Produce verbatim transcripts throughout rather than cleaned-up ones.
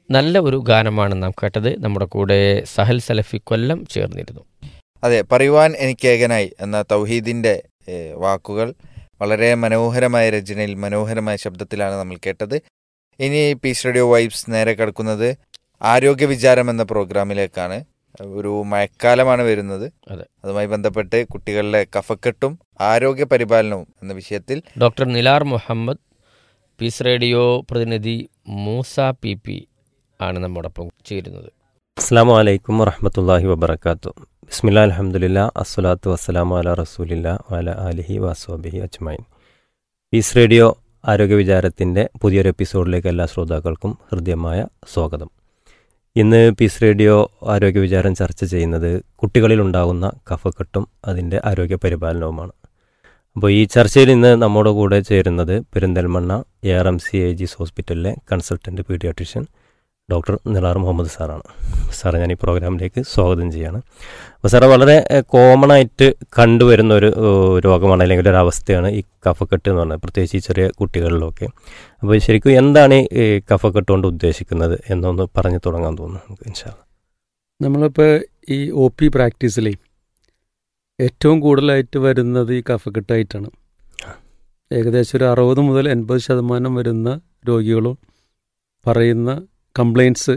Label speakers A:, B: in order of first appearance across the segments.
A: നല്ല ഒരു ഗാനമാണ് നാം കേട്ടത്. നമ്മുടെ കൂടെ സഹൽ സലഫി കൊല്ലം ചേർന്നിരുന്നു.
B: അതെ, പറയുവാൻ എനിക്കേകനായി എന്ന തൗഹീദിൻ്റെ വാക്കുകൾ വളരെ മനോഹരമായ രചനയിൽ മനോഹരമായ ശബ്ദത്തിലാണ് നമ്മൾ കേട്ടത്. ഇനി പീസ് റേഡിയോ വൈബ്സ് നേരെ കിടക്കുന്നത് ആരോഗ്യ വിചാരം എന്ന പ്രോഗ്രാമിലേക്കാണ്. ഒരു മഴക്കാലമാണ് വരുന്നത്. അതുമായി ബന്ധപ്പെട്ട് കുട്ടികളിലെ കഫക്കെട്ടും ആരോഗ്യ പരിപാലനവും എന്ന വിഷയത്തിൽ
A: doctor Nilar Muhammad, piece radio പ്രതിനിധി മൂസ പി പി ആണ് നമ്മോടൊപ്പം ചേരുന്നത്.
C: അസ്സലാമു അലൈക്കും വറഹ്മത്തുള്ളാഹി വബറകാതുഹു. ബിസ്മില്ലാഹിൽ അൽഹംദുലില്ലാഹ് അസ്സലാത്തു വസ്സലാമു അലാ റസൂലില്ലാഹ് വഅലാ ആലിഹി വസ്വഹ്ബിഹി അജ്മഈൻ. പീസ് റേഡിയോ ആരോഗ്യ വിചാരത്തിൻ്റെ പുതിയൊരു എപ്പിസോഡിലേക്ക് എല്ലാ ശ്രോതാക്കൾക്കും ഹൃദ്യമായ സ്വാഗതം. ഇന്ന് പീസ് റേഡിയോ ആരോഗ്യ വിചാരം ചർച്ച ചെയ്യുന്നത് കുട്ടികളിലുണ്ടാകുന്ന കഫക്കെട്ടും അതിൻ്റെ ആരോഗ്യ പരിപാലനവുമാണ്. അപ്പോൾ ഈ ചർച്ചയിൽ ഇന്ന് നമ്മുടെ കൂടെ ചേരുന്നത് Perinthalmanna A R M C A ജിസ് ഹോസ്പിറ്റലിലെ consultant paediatrician doctor Nilar Muhammad സാറാണ്. സാറെ ഞാൻ ഈ പ്രോഗ്രാമിലേക്ക് സ്വാഗതം ചെയ്യാണ്. അപ്പോൾ സാറെ, വളരെ കോമൺ ആയിട്ട് കണ്ടുവരുന്ന ഒരു രോഗമാണ് അല്ലെങ്കിൽ ഒരു അവസ്ഥയാണ് ഈ കഫക്കെട്ട് എന്ന് പറയുന്നത്, പ്രത്യേകിച്ച് ഈ ചെറിയ കുട്ടികളിലൊക്കെ. അപ്പോൾ ശരിക്കും എന്താണ് ഈ കഫക്കെട്ട് കൊണ്ട് ഉദ്ദേശിക്കുന്നത് എന്നൊന്ന് പറഞ്ഞു തുടങ്ങാൻ തോന്നുന്നു നമുക്ക് ഇൻഷാ അല്ലാഹ്.
D: നമ്മളിപ്പോൾ ഈ ഒ പി പ്രാക്ടീസിൽ ഏറ്റവും കൂടുതലായിട്ട് വരുന്നത് ഈ കഫക്കെട്ടായിട്ടാണ്. ഏകദേശം ഒരു അറുപത് മുതൽ എൺപത് ശതമാനം വരുന്ന രോഗികളും പറയുന്ന കംപ്ലയിൻറ്റ്സ്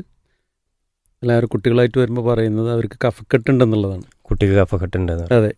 D: എല്ലാവരും കുട്ടികളായിട്ട് വരുമ്പോൾ പറയുന്നത് അവർക്ക് കഫക്കെട്ടുണ്ടെന്നുള്ളതാണ്.
C: കുട്ടിക്ക് കഫക്കെട്ടുണ്ട്.
D: അതെ,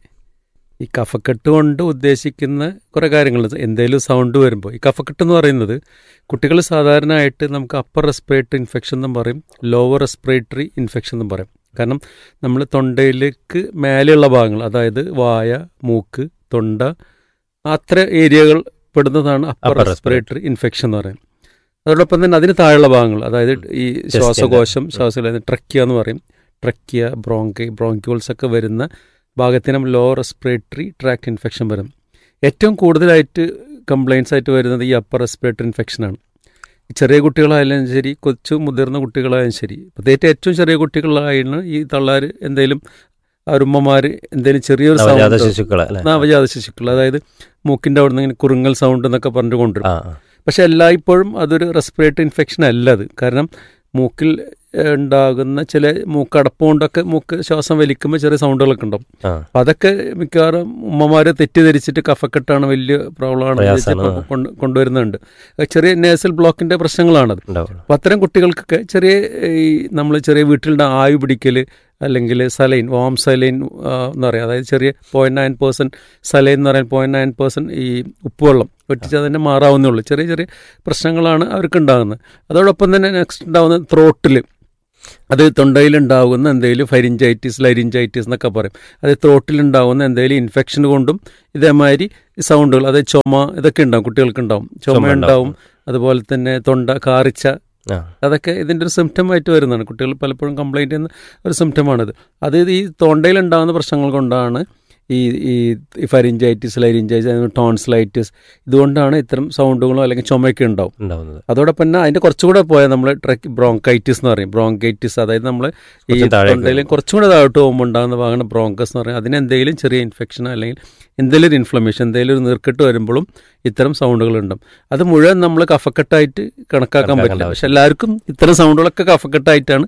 D: ഈ കഫക്കെട്ട് കൊണ്ട് ഉദ്ദേശിക്കുന്ന കുറേ കാര്യങ്ങളുണ്ട്. എന്തെങ്കിലും സൗണ്ട് വരുമ്പോൾ ഈ കഫക്കെട്ട് എന്ന് പറയുന്നത് കുട്ടികൾ സാധാരണയായിട്ട് നമുക്ക് അപ്പർ റെസ്പിറേറ്ററി ഇൻഫെക്ഷൻ എന്നും പറയും, ലോവർ റെസ്പിറേറ്ററി ഇൻഫെക്ഷൻ എന്നും പറയും. കാരണം നമ്മൾ തൊണ്ടയിലേക്ക് മേലെയുള്ള ഭാഗങ്ങൾ, അതായത് വായ, മൂക്ക്, തൊണ്ട, അത്ര ഏരിയകൾ പെടുന്നതാണ് അപ്പർ റെസ്പിറേറ്ററി ഇൻഫെക്ഷൻ എന്ന് പറയുന്നത്. അതോടൊപ്പം തന്നെ അതിന് താഴെയുള്ള ഭാഗങ്ങൾ, അതായത് ഈ ശ്വാസകോശം, ശ്വാസകോശം ട്രക്കിയ എന്ന് പറയും, ട്രക്കിയ, ബ്രോങ്കൈ, ബ്രോങ്ക്യൂൾസ് ഒക്കെ വരുന്ന ഭാഗത്തിനും ലോ റെസ്പിറേറ്ററി ട്രാക്ട് ഇൻഫെക്ഷൻ വരും. ഏറ്റവും കൂടുതലായിട്ട് കംപ്ലയിൻസ് ആയിട്ട് വരുന്നത് ഈ അപ്പർ റെസ്പിറേറ്ററി ഇൻഫെക്ഷനാണ്. ചെറിയ കുട്ടികളായാലും ശരി, കൊച്ചു മുതിർന്ന കുട്ടികളായാലും ശരി, പ്രത്യേകിച്ച് ഏറ്റവും ചെറിയ കുട്ടികളായാണ് ഈ തള്ളാർ എന്തെങ്കിലും അവരുമ്മമാർ എന്തെങ്കിലും ചെറിയൊരു സൗണ്ട്, നവജാത ശിശുക്കൾ, അതായത് മൂക്കിൻ്റെ അവിടെ നിന്ന് ഇങ്ങനെ കുറുങ്ങൽ സൗണ്ട് എന്നൊക്കെ പറഞ്ഞു കൊണ്ടുവരും. പക്ഷെ എല്ലായ്പ്പോഴും അതൊരു റെസ്പിറേറ്ററി ഇൻഫെക്ഷൻ അല്ല അത്. കാരണം മൂക്കിൽ ഉണ്ടാകുന്ന ചില മൂക്കടപ്പ് കൊണ്ടൊക്കെ മൂക്ക് ശ്വാസം വലിക്കുമ്പോൾ ചെറിയ സൗണ്ടുകളൊക്കെ ഉണ്ടാവും. അപ്പം അതൊക്കെ മിക്കവാറും ഉമ്മമാർ തെറ്റിദ്ധരിച്ചിട്ട് കഫക്കെട്ടാണ്, വലിയ പ്രോബ്ലമാണ് കൊണ്ടുവരുന്നുണ്ട്. ചെറിയ നേസൽ ബ്ലോക്കിൻ്റെ പ്രശ്നങ്ങളാണത്. അപ്പം അത്തരം കുട്ടികൾക്കൊക്കെ ചെറിയ ഈ നമ്മൾ ചെറിയ വീട്ടിലുള്ള ആവി പിടിക്കൽ, അല്ലെങ്കിൽ സലൈൻ, വാം സലൈൻ എന്ന് പറയാം, അതായത് ചെറിയ പോയിൻറ്റ് നയൻ പെർസെൻറ്റ് സലൈൻ എന്ന് പറയുന്നത് പോയിൻറ്റ് നയൻ പെർസെൻറ്റ് ഈ ഉപ്പുവെള്ളം ഒറ്റിച്ചാൽ തന്നെ മാറാവുന്നുള്ളൂ. ചെറിയ ചെറിയ പ്രശ്നങ്ങളാണ് അവർക്ക് ഉണ്ടാകുന്നത്. അതോടൊപ്പം തന്നെ നെക്സ്റ്റ് ഉണ്ടാകുന്നത് ത്രോട്ടിൽ, അത് തൊണ്ടയിലുണ്ടാകുന്ന എന്തെങ്കിലും ഫൈരിഞ്ചൈറ്റിസ്, ലൈരിഞ്ചൈറ്റിസ് എന്നൊക്കെ പറയും. അത് ത്രോട്ടിലുണ്ടാകുന്ന എന്തെങ്കിലും ഇൻഫെക്ഷൻ കൊണ്ടും ഇതേമാതിരി സൗണ്ടുകൾ, അതായത് ചുമ, ഇതൊക്കെ ഉണ്ടാവും, കുട്ടികൾക്ക് ഉണ്ടാവും, ചുമ ഉണ്ടാവും. അതുപോലെ തന്നെ തൊണ്ട കാറിച്ച, അതൊക്കെ ഇതിൻ്റെ ഒരു സിംറ്റമായിട്ട് വരുന്നതാണ്. കുട്ടികൾ പലപ്പോഴും കംപ്ലൈൻറ്റ് ചെയ്യുന്ന ഒരു സിംറ്റമാണിത്. അത് ഈ തൊണ്ടയിലുണ്ടാകുന്ന പ്രശ്നങ്ങൾ കൊണ്ടാണ് ഈ ഈ ഫരിഞ്ചൈറ്റിസ്, ലൈരിഞ്ചൈറ്റിസ്, ടോൺസിലൈറ്റിസ്, ഇതുകൊണ്ടാണ് ഇത്തരം സൗണ്ടുകളോ അല്ലെങ്കിൽ ചുമയൊക്കെ ഉണ്ടാവും ഉണ്ടാവുന്നത്. അതോടൊപ്പം തന്നെ അതിൻ്റെ കുറച്ചുകൂടെ പോയാൽ നമ്മൾ ട്രക്ക് ബ്രോങ്കൈറ്റിസ് എന്ന് പറയും. ബ്രോങ്കൈറ്റിസ്, അതായത് നമ്മൾ ഈ തൊണ്ടയിൽ കുറച്ചുകൂടെ താഴോട്ട് പോകുമ്പോൾ ഉണ്ടാകുന്ന ഭാഗമാണ് ബ്രോങ്കസ് എന്ന് പറയും. അതിന് എന്തെങ്കിലും ചെറിയ ഇൻഫെക്ഷൻ അല്ലെങ്കിൽ എന്തെങ്കിലും ഒരു ഇൻഫ്ലമേഷൻ, എന്തെങ്കിലും ഒരു നീർക്കെട്ട് വരുമ്പോഴും ഇത്തരം സൗണ്ടുകൾ ഉണ്ടാവും. അത് മുഴുവൻ നമ്മൾ കഫക്കെട്ടായിട്ട് കണക്കാക്കാൻ പറ്റില്ല. പക്ഷെ എല്ലാവർക്കും ഇത്തരം സൗണ്ടുകളൊക്കെ കഫക്കെട്ടായിട്ടാണ്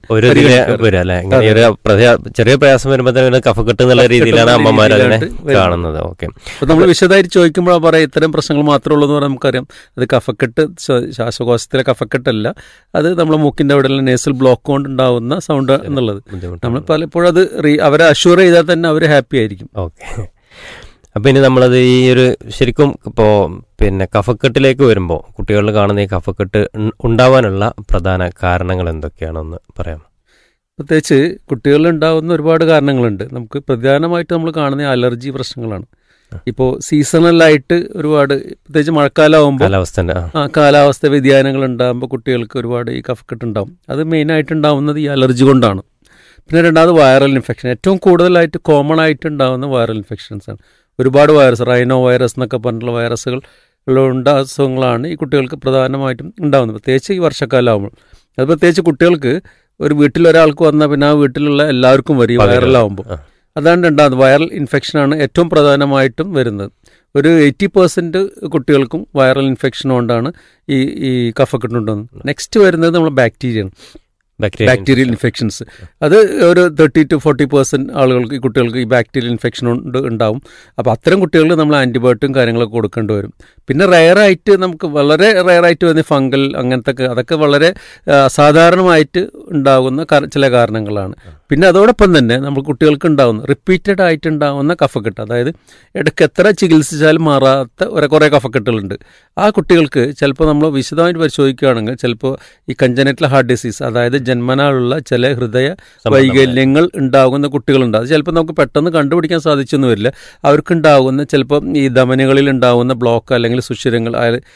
C: ചെറിയ പ്രയാസം വരുമ്പോൾ കഫക്കെട്ട് എന്നുള്ള രീതിയിലാണ് അമ്മമാർ കാണുന്നത്. ഓക്കെ,
D: അപ്പോൾ നമ്മൾ വിശദമായിട്ട് ചോദിക്കുമ്പോൾ പറയാം ഇത്തരം പ്രശ്നങ്ങൾ മാത്രമേ ഉള്ളൂ എന്ന് പറഞ്ഞാൽ നമുക്കറിയാം അത് കഫക്കെട്ട്, ശ്വാസകോശത്തിലെ കഫക്കെട്ടല്ല, അത് നമ്മളെ മൂക്കിൻ്റെ അവിടെയുള്ള നേസൽ ബ്ലോക്ക് കൊണ്ടുണ്ടാവുന്ന സൗണ്ട് എന്നുള്ളത്. നമ്മൾ പലപ്പോഴും അത് അവരെ അഷ്യൂർ ചെയ്താൽ തന്നെ അവർ ഹാപ്പി ആയിരിക്കും.
C: ഓക്കെ, അപ്പം ഇനി നമ്മളത് ഈ ഒരു ശരിക്കും ഇപ്പോൾ പിന്നെ കഫക്കെട്ടിലേക്ക് വരുമ്പോൾ കുട്ടികളിൽ കാണുന്ന ഈ കഫക്കെട്ട് ഉണ്ടാവാനുള്ള പ്രധാന കാരണങ്ങൾ എന്തൊക്കെയാണെന്ന് പറയാം.
D: പ്രത്യേകിച്ച് കുട്ടികളിലുണ്ടാകുന്ന ഒരുപാട് കാരണങ്ങളുണ്ട്. നമുക്ക് പ്രധാനമായിട്ട് നമ്മൾ കാണുന്ന അലർജി പ്രശ്നങ്ങളാണ്. ഇപ്പോൾ സീസണലായിട്ട് ഒരുപാട്, പ്രത്യേകിച്ച് മഴക്കാലമാകുമ്പോൾ
C: കാലാവസ്ഥ
D: ആ കാലാവസ്ഥ വ്യതിയാനങ്ങൾ ഉണ്ടാകുമ്പോൾ കുട്ടികൾക്ക് ഒരുപാട് ഈ കഫക്കെട്ട് ഉണ്ടാകും. അത് മെയിനായിട്ട് ഉണ്ടാകുന്നത് ഈ അലർജി കൊണ്ടാണ്. പിന്നെ രണ്ടാമത് വൈറൽ ഇൻഫെക്ഷൻ, ഏറ്റവും കൂടുതലായിട്ട് കോമൺ ആയിട്ട് ഉണ്ടാകുന്ന വൈറൽ ഇൻഫെക്ഷൻസ് ആണ്. ഒരുപാട് വൈറസ്, റൈനോ വൈറസ് എന്നൊക്കെ പറഞ്ഞിട്ടുള്ള വൈറസുകൾ ഉള്ള അസുഖങ്ങളാണ് ഈ കുട്ടികൾക്ക് പ്രധാനമായിട്ടും ഉണ്ടാകുന്നത്, പ്രത്യേകിച്ച് ഈ വർഷക്കാലമാകുമ്പോൾ. അത് പ്രത്യേകിച്ച് കുട്ടികൾക്ക് ഒരു വീട്ടിൽ ഒരാൾക്ക് വന്നാൽ പിന്നെ ആ വീട്ടിലുള്ള എല്ലാവർക്കും വരും വൈറലാകുമ്പോൾ. അതാണ് രണ്ടാമത്, വൈറൽ ഇൻഫെക്ഷനാണ് ഏറ്റവും പ്രധാനമായിട്ടും വരുന്നത്. ഒരു എയ്റ്റി പെർസെൻറ്റ് കുട്ടികൾക്കും വൈറൽ ഇൻഫെക്ഷൻ കൊണ്ടാണ് ഈ ഈ കഫക്കെട്ടുണ്ടാകുന്നത്. നെക്സ്റ്റ് വരുന്നത് നമ്മൾ ബാക്ടീരിയയാണ്. Bacterial infections. അത് ഒരു തേർട്ടി ടു ഫോർട്ടി പെർസെൻറ്റ് ആളുകൾക്ക് ഈ കുട്ടികൾക്ക് ഈ ബാക്ടീരിയൽ ഇൻഫെക്ഷൻ ഉണ്ട് ഉണ്ടാവും. അപ്പോൾ അത്തരം കുട്ടികൾക്ക് നമ്മൾ ആൻറ്റിബയോട്ടിക്കും കാര്യങ്ങളൊക്കെ കൊടുക്കേണ്ടി വരും. പിന്നെ റയറായിട്ട് നമുക്ക് വളരെ റയറായിട്ട് വരുന്ന ഫംഗൽ അങ്ങനത്തെ അതൊക്കെ വളരെ അസാധാരണമായിട്ട് ഉണ്ടാകുന്ന ചില കാരണങ്ങളാണ്. പിന്നെ അതോടൊപ്പം തന്നെ നമ്മൾ കുട്ടികൾക്ക് ഉണ്ടാകുന്ന റിപ്പീറ്റഡ് ആയിട്ട് ഉണ്ടാകുന്ന കഫക്കെട്ട്, അതായത് ഇടയ്ക്ക് എത്ര ചികിത്സിച്ചാലും മാറാത്ത ഒരു കുറേ കഫക്കെട്ടുകളുണ്ട്. ആ കുട്ടികൾക്ക് ചിലപ്പോൾ നമ്മൾ വിശദമായിട്ട് പരിശോധിക്കുകയാണെങ്കിൽ ചിലപ്പോൾ ഈ കഞ്ചനൈറ്റൽ ഹാർട്ട് ഡിസീസ്, അതായത് ജന്മനാളുള്ള ചില ഹൃദയ വൈകല്യങ്ങൾ ഉണ്ടാകുന്ന കുട്ടികളുണ്ട്. അത് ചിലപ്പോൾ നമുക്ക് പെട്ടെന്ന് കണ്ടുപിടിക്കാൻ സാധിച്ചൊന്നും വരില്ല. അവർക്കുണ്ടാകുന്ന ചിലപ്പോൾ ഈ ധമനികളിൽ ഉണ്ടാകുന്ന ബ്ലോക്ക് അല്ലെങ്കിൽ സുഷിരങ്ങൾ,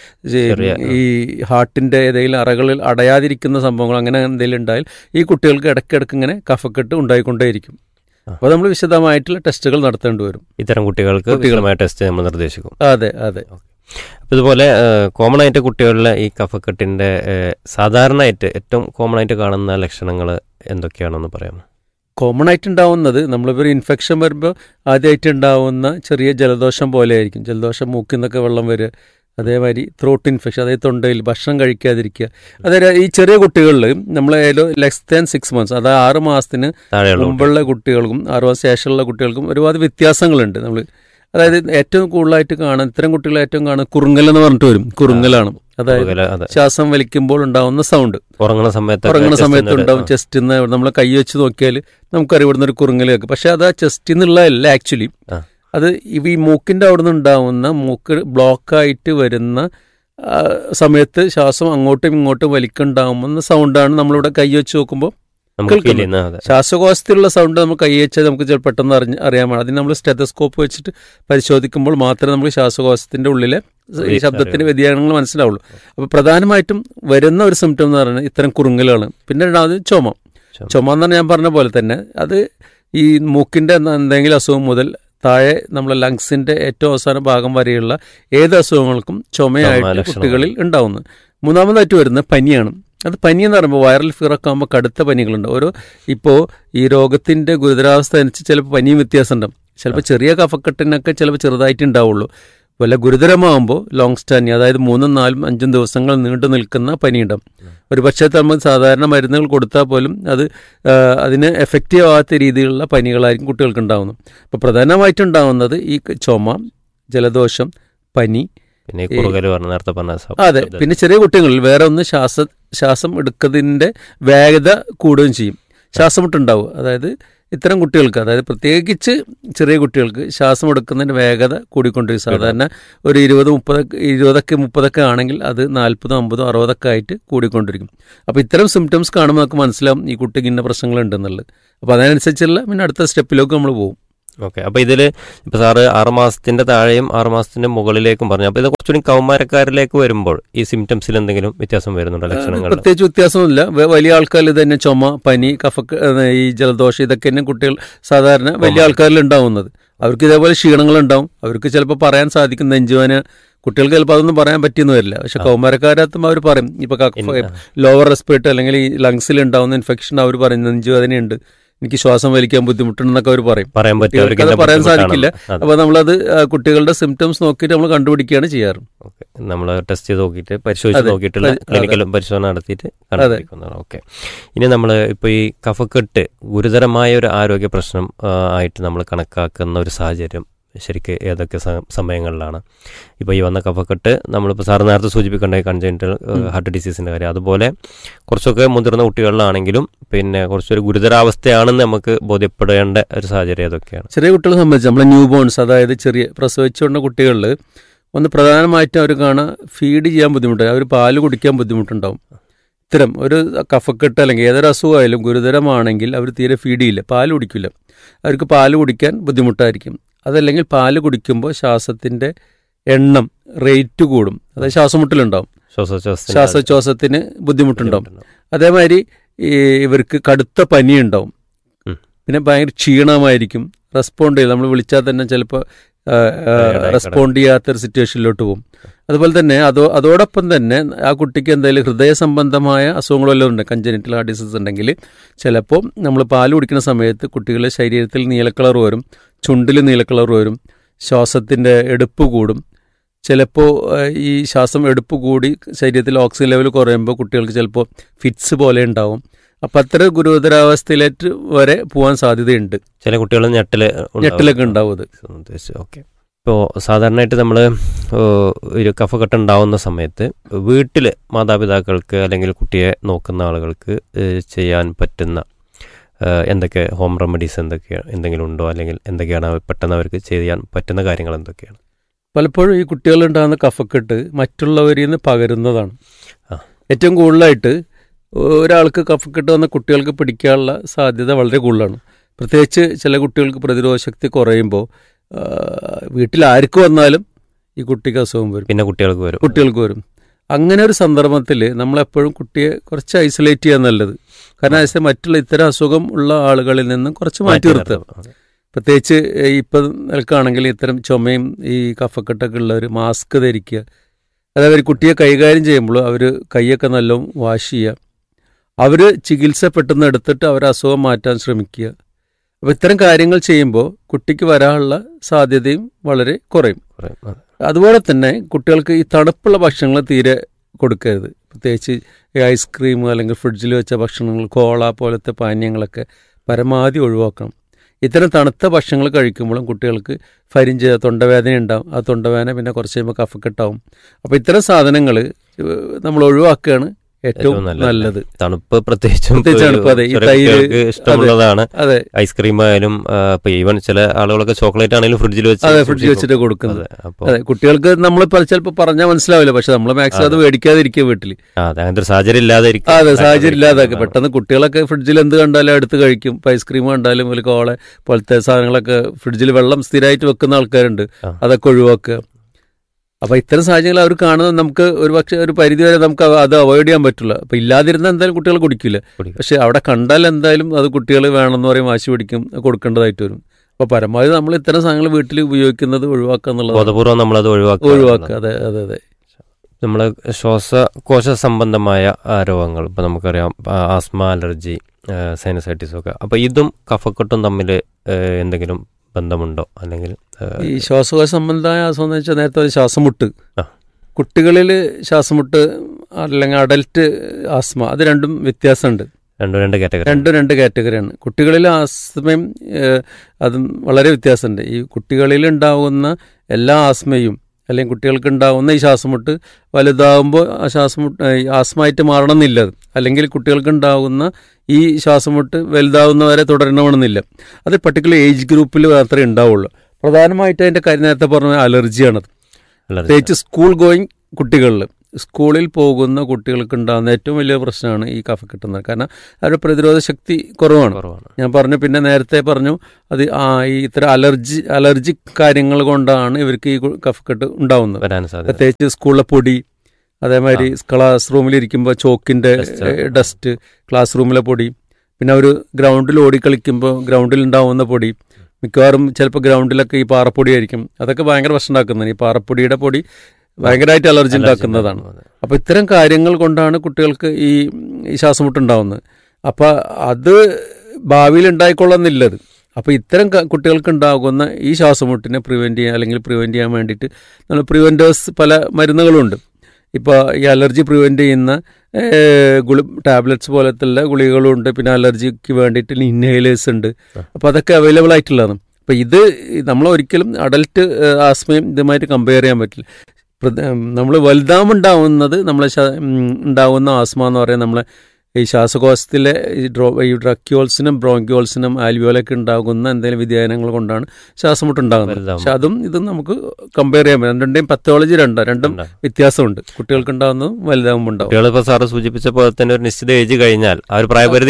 D: ഈ ഹാർട്ടിൻ്റെ ഏതെങ്കിലും അറകളിൽ അടയാതിരിക്കുന്ന സംഭവങ്ങൾ അങ്ങനെ എന്തെങ്കിലും ഉണ്ടായാൽ ഈ കുട്ടികൾക്ക് ഇടയ്ക്കിടയ്ക്ക് ഇങ്ങനെ കഫക്കെട്ട് ഉണ്ടായിക്കൊണ്ടേയിരിക്കും. അപ്പോൾ നമ്മൾ വിശദമായിട്ടുള്ള ടെസ്റ്റുകൾ നടത്തേണ്ടി വരും.
C: ഇത്തരം കുട്ടികൾക്ക് വിശദമായ ടെസ്റ്റ് നമ്മൾ നിർദ്ദേശിക്കും.
D: അതെ അതെ.
C: അപ്പോൾ ഇതുപോലെ കോമൺ ആയിട്ട് കുട്ടികളിലെ ഈ കഫക്കെട്ടിൻ്റെ സാധാരണയായിട്ട് ഏറ്റവും കോമൺ ആയിട്ട് കാണുന്ന ലക്ഷണങ്ങൾ എന്തൊക്കെയാണെന്ന് പറയാമോ?
D: കോമൺ ആയിട്ട് ഉണ്ടാവുന്നത് നമ്മളിപ്പോൾ ഒരു ഇൻഫെക്ഷൻ വരുമ്പോൾ ആദ്യമായിട്ട് ഉണ്ടാവുന്ന ചെറിയ ജലദോഷം പോലെ ആയിരിക്കും. ജലദോഷം മൂക്കിൽ നിന്നൊക്കെ വെള്ളം വരിക, അതേമാതിരി ത്രോട്ട് ഇൻഫെക്ഷൻ, അതായത് തൊണ്ടയിൽ ഭക്ഷണം കഴിക്കാതിരിക്കുക. അതായത് ഈ ചെറിയ കുട്ടികളിൽ നമ്മൾ ലെസ് ദാൻ സിക്സ് മന്ത്സ് അതായത് ആറ് മാസത്തിന് മുമ്പുള്ള കുട്ടികൾക്കും ആറ് മാസം ശേഷമുള്ള കുട്ടികൾക്കും ഒരുപാട് വ്യത്യാസങ്ങളുണ്ട്. നമ്മൾ അതായത് ഏറ്റവും കൂടുതലായിട്ട് കാണാൻ ഇത്തരം കുട്ടികൾ ഏറ്റവും കാണാൻ കുറുങ്ങൽ എന്ന് പറഞ്ഞിട്ട് വരും. കുറുങ്ങലാണ്, അതായത് ശ്വാസം വലിക്കുമ്പോൾ ഉണ്ടാവുന്ന സൗണ്ട്.
C: ഉറങ്ങുന്ന സമയത്ത്
D: ഉറങ്ങുന്ന സമയത്ത് ഉണ്ടാവും. ചെസ്റ്റിൽ നിന്ന് നമ്മൾ കൈ വെച്ച് നോക്കിയാൽ നമുക്കറിയാം ഇവിടുന്ന് ഒരു കുറുങ്ങൽ കേൾക്കും. പക്ഷെ അത് ആ ചെസ്റ്റിൽ നിന്നുള്ളതല്ല, ആക്ച്വലി അത് ഈ മൂക്കിൻ്റെ അവിടെ നിന്ന് ഉണ്ടാവുന്ന മൂക്ക് ബ്ലോക്കായിട്ട് വരുന്ന സമയത്ത് ശ്വാസം അങ്ങോട്ടും ഇങ്ങോട്ടും വലിക്കുണ്ടാവുന്ന സൗണ്ടാണ് നമ്മളിവിടെ കൈ വെച്ച് നോക്കുമ്പോൾ കേൾക്കുന്നത്. ശ്വാസകോശത്തിലുള്ള സൗണ്ട് നമുക്ക് കൈ വെച്ചാൽ നമുക്ക് ചില പെട്ടെന്ന് അറിഞ്ഞ് അറിയാൻ പാടില്ല. അതിന് നമ്മൾ സ്റ്റെതസ്കോപ്പ് വെച്ചിട്ട് പരിശോധിക്കുമ്പോൾ മാത്രമേ നമുക്ക് ശ്വാസകോശത്തിൻ്റെ ഉള്ളിലെ ഈ ശബ്ദത്തിന് വ്യതിയാനങ്ങൾ മനസ്സിലാവുള്ളൂ. അപ്പോൾ പ്രധാനമായിട്ടും വരുന്ന ഒരു സിംറ്റം എന്ന് പറയുന്നത് ഇത്തരം കുറുങ്ങലാണ്. പിന്നെ രണ്ടാമത് ചുമ. ചുമ എന്ന് പറഞ്ഞാൽ ഞാൻ പറഞ്ഞ പോലെ തന്നെ അത് ഈ മൂക്കിൻ്റെ എന്തെങ്കിലും അസുഖം മുതൽ താഴെ നമ്മളെ ലങ്സിൻ്റെ ഏറ്റവും അവസാന ഭാഗം വരെയുള്ള ഏത് അസുഖങ്ങൾക്കും ചുമയായിട്ട് കുട്ടികളിൽ ഉണ്ടാവുന്നത്. മൂന്നാമതായിട്ട് വരുന്നത് പനിയാണ്. അത് പനി എന്ന് പറയുമ്പോൾ വൈറൽ ഫീവറൊക്കെ ആകുമ്പോൾ കടുത്ത പനികളുണ്ട്. ഓരോ ഇപ്പോൾ ഈ രോഗത്തിൻ്റെ ഗുരുതരാവസ്ഥ അനുസരിച്ച് ചിലപ്പോൾ പനിയും വ്യത്യാസം ഉണ്ടാവും. ചിലപ്പോൾ ചെറിയ കഫക്കെട്ടിനൊക്കെ ചിലപ്പോൾ ചെറുതായിട്ട് ഉണ്ടാവുള്ളൂ. വല്ല ഗുരുതരമാകുമ്പോൾ ലോങ് സ്റ്റാൻഡിങ്, അതായത് മൂന്നും നാലും അഞ്ചും ദിവസങ്ങൾ നീണ്ടു നിൽക്കുന്ന പനിയുണ്ടാവും. ഒരു പക്ഷേ നമ്മൾ സാധാരണ മരുന്നുകൾ കൊടുത്താൽ പോലും അത് അതിന് എഫക്റ്റീവ് ആവാത്ത രീതിയിലുള്ള പനികളായിരിക്കും കുട്ടികൾക്ക് ഉണ്ടാകുന്നത്. അപ്പോൾ പ്രധാനമായിട്ടുണ്ടാകുന്നത് ഈ ചുമ, ജലദോഷം, പനി, അതെ. പിന്നെ ചെറിയ കുട്ടികളിൽ വേറെ ഒന്ന് ശ്വാസ ശ്വാസം എടുക്കുന്നതിൻ്റെ വേഗത കൂടുകയും ചെയ്യും. ശ്വാസം മുട്ടുണ്ടാവും. അതായത് ഇത്തരം കുട്ടികൾക്ക്, അതായത് പ്രത്യേകിച്ച് ചെറിയ കുട്ടികൾക്ക് ശ്വാസം എടുക്കുന്നതിൻ്റെ വേഗത കൂടിക്കൊണ്ടിരിക്കും. സാധാരണ ഒരു ഇരുപത് മുപ്പതൊക്കെ ഇരുപതൊക്കെ മുപ്പതൊക്കെ ആണെങ്കിൽ അത് നാൽപ്പതോ അമ്പതോ അറുപതൊക്കെ ആയിട്ട് കൂടിക്കൊണ്ടിരിക്കും. അപ്പോൾ ഇത്തരം സിംറ്റംസ് കാണുമ്പോൾ നമുക്ക് മനസ്സിലാവും ഈ കുട്ടിക്ക് ഇന്ന പ്രശ്നങ്ങളുണ്ടെന്നുള്ളത്. അപ്പോൾ അതിനനുസരിച്ചുള്ള പിന്നെ അടുത്ത സ്റ്റെപ്പിലേക്ക് നമ്മൾ പോകും.
C: ഓക്കെ. അപ്പോൾ ഇതിൽ ഇപ്പോൾ സാറ് ആറ് മാസത്തിൻ്റെ താഴെയും ആറ് മാസത്തിൻ്റെ മുകളിലേക്കും പറഞ്ഞു. അപ്പോൾ ഇത് കുറച്ചുകൂടി കൗമാരക്കാരിലേക്ക് വരുമ്പോൾ ഈ സിംറ്റംസിൽ എന്തെങ്കിലും വ്യത്യാസം വരുന്നുണ്ടോ? ലക്ഷണങ്ങൾ
D: പ്രത്യേകിച്ച് വ്യത്യാസമൊന്നുമില്ല. വലിയ ആൾക്കാരിൽ തന്നെ ചുമ, പനി, കഫക്ക്, ഈ ജലദോഷം, ഇതൊക്കെ തന്നെ കുട്ടികൾ സാധാരണ വലിയ ആൾക്കാരിൽ ഉണ്ടാവുന്നത്. അവർക്ക് ഇതേപോലെ ക്ഷീണങ്ങളുണ്ടാവും. അവർക്ക് ചിലപ്പോൾ പറയാൻ സാധിക്കും നെഞ്ചുവേന. കുട്ടികൾക്ക് ചിലപ്പോൾ അതൊന്നും പറയാൻ പറ്റിയെന്ന് വരില്ല. പക്ഷെ കൗമാരക്കാരത്തുമ്പോൾ അവർ പറയും. ഇപ്പോൾ ലോവർ റെസ്പിറേറ്ററി അല്ലെങ്കിൽ ഈ ലങ്സിൽ ഉണ്ടാവുന്ന ഇൻഫെക്ഷൻ അവർ പറയും നെഞ്ചുവേദനയുണ്ട്, എനിക്ക് ശ്വാസം വലിക്കാൻ ബുദ്ധിമുട്ടുണ്ടെന്നൊക്കെ അവർ പറയും.
C: പറയാൻ
D: പറയാൻ സാധിക്കില്ല. അപ്പോൾ നമ്മളത് കുട്ടികളുടെ സിംറ്റംസ് നോക്കിയിട്ട് നമ്മൾ കണ്ടുപിടിക്കുകയാണ് ചെയ്യാറ്.
C: നമ്മൾ ടെസ്റ്റ് ചെയ്ത് നോക്കിയിട്ട് പരിശോധിച്ച് നോക്കിയിട്ടുള്ള ക്ലിനിക്കൽ പരിശോധന നടത്തിയിട്ട് കണ്ടുപിടിക്കുന്നതാണ്. ഓക്കെ. ഇനി നമ്മൾ ഇപ്പോൾ ഈ കഫക്കെട്ട് ഗുരുതരമായ ഒരു ആരോഗ്യ പ്രശ്നം ആയിട്ട് നമ്മൾ കണക്കാക്കുന്ന ഒരു സാഹചര്യം ശരിക്ക് ഏതൊക്കെ സമയങ്ങളിലാണ്? ഇപ്പോൾ ഈ വന്ന കഫക്കെട്ട് നമ്മളിപ്പോൾ സാറ് നേരത്തെ സൂചിപ്പിക്കേണ്ട കൺജനിറ്റൽ ഹാർട്ട് ഡിസീസിൻ്റെ കാര്യം, അതുപോലെ കുറച്ചൊക്കെ മുതിർന്ന കുട്ടികളിലാണെങ്കിലും പിന്നെ കുറച്ചൊരു ഗുരുതരാവസ്ഥയാണെന്ന് നമുക്ക് ബോധ്യപ്പെടേണ്ട ഒരു സാഹചര്യം ഏതൊക്കെയാണ്?
D: ചെറിയ കുട്ടികളെ സംബന്ധിച്ച് നമ്മളെ ന്യൂ ബോൺസ്, അതായത് ചെറിയ പ്രസവിച്ചുകൊണ്ട കുട്ടികളിൽ ഒന്ന് പ്രധാനമായിട്ടും അവർ കാണാൻ ഫീഡ് ചെയ്യാൻ ബുദ്ധിമുട്ടായി, അവർ പാല് കുടിക്കാൻ ബുദ്ധിമുട്ടുണ്ടാവും. ഇത്തരം ഒരു കഫക്കെട്ട് അല്ലെങ്കിൽ ഏതൊരു അസുഖമായാലും ഗുരുതരമാണെങ്കിൽ അവർ തീരെ ഫീഡ് ചെയ്യില്ല, പാല് കുടിക്കില്ല. അവർക്ക് പാല് കുടിക്കാൻ ബുദ്ധിമുട്ടായിരിക്കും. അതല്ലെങ്കിൽ പാല് കുടിക്കുമ്പോൾ ശ്വാസത്തിൻ്റെ എണ്ണം റേറ്റ് കൂടും, അതായത് ശ്വാസം മുട്ടലുണ്ടാവും, ശ്വാസോച്ഛ്വാസത്തിന് ബുദ്ധിമുട്ടുണ്ടാവും. അതേമാതിരി ഈ ഇവർക്ക് കടുത്ത പനിയുണ്ടാവും. പിന്നെ ഭയങ്കര ക്ഷീണമായിരിക്കും. റെസ്പോണ്ട് ചെയ്ത് നമ്മൾ വിളിച്ചാൽ തന്നെ ചിലപ്പോൾ റെസ്പോണ്ട് ചെയ്യാത്തൊരു സിറ്റുവേഷനിലോട്ട് പോകും. അതുപോലെ തന്നെ അതോ അതോടൊപ്പം തന്നെ ആ കുട്ടിക്ക് എന്തെങ്കിലും ഹൃദയ സംബന്ധമായ അസുഖങ്ങൾ വല്ലതും ഉണ്ട്, കൺജനിറ്റൽ ഹാർട്ട് ഡിസീസ് ഉണ്ടെങ്കിൽ ചിലപ്പോൾ നമ്മൾ പാല് കുടിക്കുന്ന സമയത്ത് കുട്ടികളുടെ ശരീരത്തിൽ നീലക്കളർ വരും, ചുണ്ടിൽ നീലക്കളർ വരും, ശ്വാസത്തിൻ്റെ എടുപ്പ് കൂടും. ചിലപ്പോൾ ഈ ശ്വാസം എടുപ്പ് കൂടി ശരീരത്തിൽ ഓക്സിജൻ ലെവൽ കുറയുമ്പോൾ കുട്ടികൾക്ക് ചിലപ്പോൾ ഫിറ്റ്സ് പോലെ ഉണ്ടാവും. അപ്പം അത്ര ഗുരുതരാവസ്ഥയിലേക്ക് വരെ പോകാൻ സാധ്യതയുണ്ട്.
C: ചില കുട്ടികൾ ഞെട്ടല്
D: ഞെട്ടലൊക്കെ ഉണ്ടാവും അത്.
C: ഓക്കെ. ഇപ്പോൾ സാധാരണയായിട്ട് നമ്മൾ ഒരു കഫക്കെട്ട് ഉണ്ടാവുന്ന സമയത്ത് വീട്ടിൽ മാതാപിതാക്കൾക്ക് അല്ലെങ്കിൽ കുട്ടിയെ നോക്കുന്ന ആളുകൾക്ക് ചെയ്യാൻ പറ്റുന്ന എന്തൊക്കെ ഹോം റെമഡീസ് എന്തൊക്കെയാണ്, എന്തെങ്കിലും ഉണ്ടോ, അല്ലെങ്കിൽ എന്തൊക്കെയാണ് പെട്ടെന്ന് അവർക്ക് ചെയ്യാൻ പറ്റുന്ന കാര്യങ്ങൾ എന്തൊക്കെയാണ്?
D: പലപ്പോഴും ഈ കുട്ടികളുണ്ടാകുന്ന കഫക്കെട്ട് മറ്റുള്ളവരിൽ നിന്ന് പകരുന്നതാണ്. ഏറ്റവും കൂടുതലായിട്ട് ഒരാൾക്ക് കഫക്കെട്ട് വന്ന കുട്ടികൾക്ക് പിടിക്കാനുള്ള സാധ്യത വളരെ കൂടുതലാണ്. പ്രത്യേകിച്ച് ചില കുട്ടികൾക്ക് പ്രതിരോധ ശക്തി കുറയുമ്പോൾ വീട്ടിൽ ആർക്ക് വന്നാലും ഈ കുട്ടിക്ക് അസുഖം വരും, പിന്നെ കുട്ടികൾക്ക് വരും കുട്ടികൾക്ക് വരും അങ്ങനെ ഒരു സന്ദർഭത്തിൽ നമ്മളെപ്പോഴും കുട്ടിയെ കുറച്ച് ഐസൊലേറ്റ് ചെയ്യാൻ നല്ലത്. കാരണം അതിന് മറ്റുള്ള ഇത്തരം അസുഖം ഉള്ള ആളുകളിൽ നിന്നും കുറച്ച് മാറ്റി നിർത്തുക. പ്രത്യേകിച്ച് ഇപ്പം നിൽക്കുകയാണെങ്കിൽ ഇത്തരം ചുമയും ഈ കഫക്കെട്ടൊക്കെ ഉള്ളവർ മാസ്ക് ധരിക്കുക. അതായത് കുട്ടിയെ കൈകാര്യം ചെയ്യുമ്പോൾ അവർ കൈയൊക്കെ നല്ലോണം വാഷ് ചെയ്യുക. അവർ ചികിത്സ പെട്ടെന്ന് എടുത്തിട്ട് അവർ അസുഖം മാറ്റാൻ ശ്രമിക്കുക. അപ്പോൾ ഇത്തരം കാര്യങ്ങൾ ചെയ്യുമ്പോൾ കുട്ടിക്ക് വരാനുള്ള സാധ്യതയും വളരെ കുറയും. അതുപോലെ തന്നെ കുട്ടികൾക്ക് ഈ തണുപ്പുള്ള ഭക്ഷണങ്ങൾ തീരെ കൊടുക്കരുത്. പ്രത്യേകിച്ച് ഈ ഐസ്ക്രീം അല്ലെങ്കിൽ ഫ്രിഡ്ജിൽ വെച്ച ഭക്ഷണങ്ങൾ, കോള പോലത്തെ പാനീയങ്ങളൊക്കെ പരമാവധി ഒഴിവാക്കണം. ഇത്തരം തണുത്ത ഭക്ഷണങ്ങൾ കഴിക്കുമ്പോഴും കുട്ടികൾക്ക് ഫരിഞ്ച് തൊണ്ടവേദന ഉണ്ടാവും. ആ തൊണ്ടവേദന പിന്നെ കുറച്ച് കഴിയുമ്പോൾ കഫക്കെട്ടാവും. അപ്പോൾ ഇത്തരം സാധനങ്ങൾ നമ്മൾ ഒഴിവാക്കുകയാണ് ഏറ്റവും നല്ലത്.
C: തണുപ്പ് പ്രത്യേകിച്ചും ഇഷ്ടമുള്ളതാണ്.
D: അതെ,
C: ഐസ്ക്രീം ആയാലും ഈവൻ ചില ആളുകളൊക്കെ ചോക്ലേറ്റ് ആണെങ്കിലും ഫ്രിഡ്ജിൽ വെച്ച്
D: അതെ ഫ്രിഡ്ജിൽ വെച്ചിട്ട് കൊടുക്കുന്നത്. അതെ, കുട്ടികൾക്ക് നമ്മൾ ചിലപ്പോൾ പറഞ്ഞാൽ മനസ്സിലാവില്ല, പക്ഷെ നമ്മൾ മാക്സിമം അത് മേടിക്കാതിരിക്കുക വീട്ടിൽ.
C: അങ്ങനത്തെ ഒരു സാഹചര്യം ഇല്ലാതെ
D: അതെ, സാഹചര്യം ഇല്ലാതാക്കുക. പെട്ടെന്ന് കുട്ടികളൊക്കെ ഫ്രിഡ്ജിൽ എന്ത് കണ്ടാലും എടുത്ത് കഴിക്കും. ഇപ്പം ഐസ്ക്രീം കണ്ടാലും ഒരു കോള പോലത്തെ സാധനങ്ങളൊക്കെ ഫ്രിഡ്ജിൽ വെള്ളം സ്ഥിരമായിട്ട് വെക്കുന്ന ആൾക്കാരുണ്ട്. അതൊക്കെ ഒഴിവാക്കുക. അപ്പോൾ ഇത്തരം സാഹചര്യങ്ങൾ അവർ കാണുന്നത് നമുക്ക് ഒരു പക്ഷേ ഒരു പരിധി വരെ നമുക്ക് അത് അവോയ്ഡ് ചെയ്യാൻ പറ്റില്ല. അപ്പോൾ ഇല്ലാതിരുന്നാൽ എന്തായാലും കുട്ടികൾ കുടിക്കില്ല. പക്ഷെ അവിടെ കണ്ടാൽ എന്തായാലും അത് കുട്ടികൾ വേണമെന്ന് പറയും, വാശി പിടിക്കും, കൊടുക്കേണ്ടതായിട്ട് വരും. അപ്പോൾ പരമാവധി നമ്മൾ ഇത്തരം സാധനങ്ങൾ വീട്ടിൽ ഉപയോഗിക്കുന്നത് ഒഴിവാക്കുക എന്നുള്ളത്
C: ബോധപൂർവ്വം നമ്മളത് ഒഴിവാക്കുക
D: ഒഴിവാക്കുക അതെ അതെ അതെ
C: നമ്മൾ ശ്വാസകോശ സംബന്ധമായ രോഗങ്ങൾ, ഇപ്പോൾ നമുക്കറിയാം ആസ്മ, അലർജി, സൈനസൈറ്റിസ് ഒക്കെ, അപ്പോൾ ഇതും കഫക്കെട്ടും തമ്മിൽ എന്തെങ്കിലും ബന്ധമുണ്ടോ? അല്ലെങ്കിൽ
D: ഈ ശ്വാസകോശ സംബന്ധമായ അസുഖം എന്ന് വെച്ചാൽ നേരത്തെ ഒരു ശ്വാസമുട്ട്, കുട്ടികളിൽ ശ്വാസമുട്ട് അല്ലെങ്കിൽ അഡൽട്ട് ആസ്മ, അത് രണ്ടും വ്യത്യാസമുണ്ട്.
C: രണ്ടും രണ്ട് കാറ്റഗറി
D: രണ്ടും രണ്ട് കാറ്റഗറിയാണ്. കുട്ടികളിൽ ആസ്മയും അതും വളരെ വ്യത്യാസമുണ്ട്. ഈ കുട്ടികളിൽ ഉണ്ടാകുന്ന എല്ലാ ആസ്മയും അല്ലെങ്കിൽ കുട്ടികൾക്ക് ഉണ്ടാകുന്ന ഈ ശ്വാസമുട്ട് വലുതാകുമ്പോൾ ആ ശ്വാസമുട്ട് ആസ്മയായിട്ട് മാറണമെന്നില്ല. അല്ലെങ്കിൽ കുട്ടികൾക്ക് ഉണ്ടാകുന്ന ഈ ശ്വാസമുട്ട് വലുതാവുന്നവരെ തുടരണമെന്നില്ല. അത് പർട്ടിക്കുലർ ഏജ് ഗ്രൂപ്പിൽ മാത്രമേ ഉണ്ടാവുള്ളൂ. പ്രധാനമായിട്ട് അതിൻ്റെ കാര്യം നേരത്തെ പറഞ്ഞ അലർജിയാണത്. പ്രത്യേകിച്ച് സ്കൂൾ ഗോയിങ് കുട്ടികളിൽ, സ്കൂളിൽ പോകുന്ന കുട്ടികൾക്ക് ഉണ്ടാകുന്ന ഏറ്റവും വലിയ പ്രശ്നമാണ് ഈ കഫക്കെട്ടുന്നത്. കാരണം അവരുടെ പ്രതിരോധ ശക്തി കുറവാണ്. ഞാൻ പറഞ്ഞു, പിന്നെ നേരത്തെ പറഞ്ഞു അത് ആ ഈ ഇത്തരം അലർജി അലർജിക് കാര്യങ്ങൾ കൊണ്ടാണ് ഇവർക്ക് ഈ കഫക്കെട്ട് ഉണ്ടാവുന്നത്. പ്രത്യേകിച്ച് സ്കൂളിലെ പൊടി, അതേമാതിരി ക്ലാസ് റൂമിലിരിക്കുമ്പോൾ ചോക്കിൻ്റെ ഡസ്റ്റ്, ക്ലാസ് റൂമിലെ പൊടി, പിന്നെ അവർ ഗ്രൗണ്ടിൽ ഓടിക്കളിക്കുമ്പോൾ ഗ്രൗണ്ടിൽ ഉണ്ടാവുന്ന പൊടി, മിക്കവാറും ചിലപ്പോൾ ഗ്രൗണ്ടിലൊക്കെ ഈ പാറപ്പൊടി ആയിരിക്കും. അതൊക്കെ ഭയങ്കര പ്രശ്നം ഉണ്ടാക്കുന്നതാണ്. ഈ പാറപ്പൊടിയുടെ പൊടി ഭയങ്കരമായിട്ട് അലർജി ഉണ്ടാക്കുന്നതാണ്. അപ്പോൾ ഇത്തരം കാര്യങ്ങൾ കൊണ്ടാണ് കുട്ടികൾക്ക് ഈ ശ്വാസമുട്ടുണ്ടാവുന്നത്. അപ്പോൾ അത് ഭാവിയിൽ ഉണ്ടായിക്കൊള്ളുന്നില്ലത്. അപ്പോൾ ഇത്തരം കുട്ടികൾക്ക് ഉണ്ടാകുന്ന ഈ ശ്വാസമുട്ടിനെ പ്രിവെൻറ്റ് ചെയ്യാൻ അല്ലെങ്കിൽ പ്രിവെൻറ്റ് ചെയ്യാൻ വേണ്ടിയിട്ട് നമ്മൾ പ്രിവെൻറ്റേഴ്സ് പല മരുന്നുകളുണ്ട്. ഇപ്പോൾ ഈ അലർജി പ്രിവെൻറ്റ് ചെയ്യുന്ന ഗുളി ടാബ്ലറ്റ്സ് പോലത്തുള്ള ഗുളികകളുണ്ട്. പിന്നെ അലർജിക്ക് വേണ്ടിയിട്ട് ഇൻഹേലേഴ്സ് ഉണ്ട്. അപ്പോൾ അതൊക്കെ അവൈലബിൾ ആയിട്ടുള്ളതാണ്. അപ്പോൾ ഇത് നമ്മൾ ഒരിക്കലും അഡൽട്ട് ആസ്മയും ഇതുമായിട്ട് കമ്പയർ ചെയ്യാൻ പറ്റില്ല. നമ്മൾ വലുതാമുണ്ടാവുന്നത് നമ്മളെ ഉണ്ടാവുന്ന ആസ്മ എന്ന് പറയുന്നത് നമ്മളെ ഈ ശ്വാസകോശത്തിലെ ഈ ഡ്രോ ഈ ട്രക്യോൾസിനും ബ്രോങ്ക്യോൾസിനും ആൽവിയോലൊക്കെ ഉണ്ടാകുന്ന എന്തെങ്കിലും വ്യതിയാനങ്ങൾ കൊണ്ടാണ് ശ്വാസമുട്ടുണ്ടാകുന്നത്. പക്ഷെ അതും ഇതും നമുക്ക് കമ്പയർ ചെയ്യാൻ പറ്റും. രണ്ടിൻ്റെയും പത്തോളജി രണ്ടാ രണ്ടും വ്യത്യാസമുണ്ട്. കുട്ടികൾക്ക് ഉണ്ടാകുന്നതും വലുതാകുമ്പോൾ ഉണ്ടാവും.
C: കുട്ടികളിപ്പോൾ സാറ് സൂചിപ്പിച്ച പോലെ തന്നെ ഒരു നിശ്ചിത ഏജ് കഴിഞ്ഞാൽ ആ ഒരു പ്രായപരിധി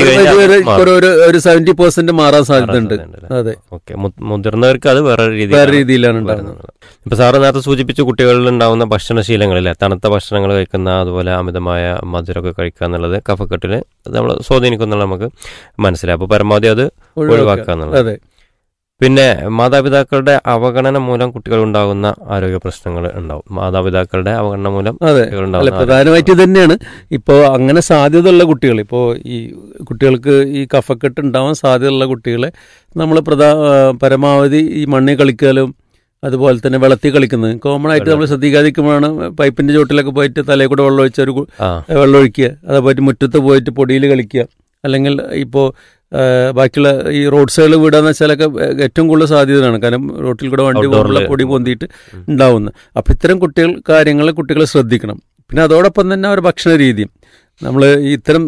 D: ഒരു സെവന്റി പെർസെന്റ് മാറാൻ സാധ്യതയുണ്ട്. അതെ,
C: ഓക്കെ. മുതിർന്നവർക്ക് അത് വേറെ രീതി
D: വേറെ രീതിയിലാണ് ഉണ്ടാകുന്നത്.
C: ഇപ്പൊ സാറ് നേരത്തെ സൂചിപ്പിച്ച കുട്ടികളിൽ ഉണ്ടാകുന്ന ഭക്ഷണശീലങ്ങളിലെ തണുത്ത ഭക്ഷണങ്ങൾ കഴിക്കുന്ന, അതുപോലെ അമിതമായ മധുരമൊക്കെ കഴിക്കുക എന്നുള്ളത് കഫക്കെട്ടിൽ നമ്മൾ സ്വാധീനിക്കുന്നുള്ള നമുക്ക് മനസ്സിലായി. അപ്പോൾ പരമാവധി അത് ഒഴിവാക്കുക എന്നുള്ളത്. പിന്നെ മാതാപിതാക്കളുടെ അവഗണന മൂലം കുട്ടികൾ ഉണ്ടാകുന്ന ആരോഗ്യ പ്രശ്നങ്ങൾ ഉണ്ടാവും. മാതാപിതാക്കളുടെ അവഗണന മൂലം
D: പ്രധാനമായിട്ട് തന്നെയാണ്. ഇപ്പോൾ അങ്ങനെ സാധ്യതയുള്ള കുട്ടികൾ, ഇപ്പോൾ ഈ കുട്ടികൾക്ക് ഈ കഫക്കെട്ട് ഉണ്ടാവാൻ സാധ്യതയുള്ള കുട്ടികളെ നമ്മൾ പ്രധാ പരമാവധി ഈ മണ്ണിൽ കളിക്കാലും അതുപോലെ തന്നെ വെള്ളത്തിൽ കളിക്കുന്നത് കോമൺ ആയിട്ട് നമ്മൾ ശ്രദ്ധിക്കാതിരിക്കുമ്പോഴാണ് പൈപ്പിന്റെ ചോട്ടിലൊക്കെ പോയിട്ട് തലയിൽ കൂടെ വെള്ളം ഒഴിച്ച ഒരു വെള്ളം ഒഴിക്കുക. അതേപോലെ മുറ്റത്ത് പോയിട്ട് പൊടിയിൽ കളിക്കുക, അല്ലെങ്കിൽ ഇപ്പോൾ ബാക്കിയുള്ള ഈ റോഡ് സൈഡിൽ വീടാന്ന് വെച്ചാലൊക്കെ ഏറ്റവും കൂടുതൽ സാധ്യതയാണ്. കാരണം റോട്ടിൽ കൂടെ വണ്ടി പോകുമ്പോൾ പൊടി പൊന്തിയിട്ട് ഉണ്ടാവുന്നത്. അപ്പം ഇത്തരം കുട്ടികൾ കാര്യങ്ങൾ കുട്ടികൾ ശ്രദ്ധിക്കണം. പിന്നെ അതോടൊപ്പം തന്നെ അവരുടെ ഭക്ഷണ രീതിയും നമ്മൾ ഇത്തരം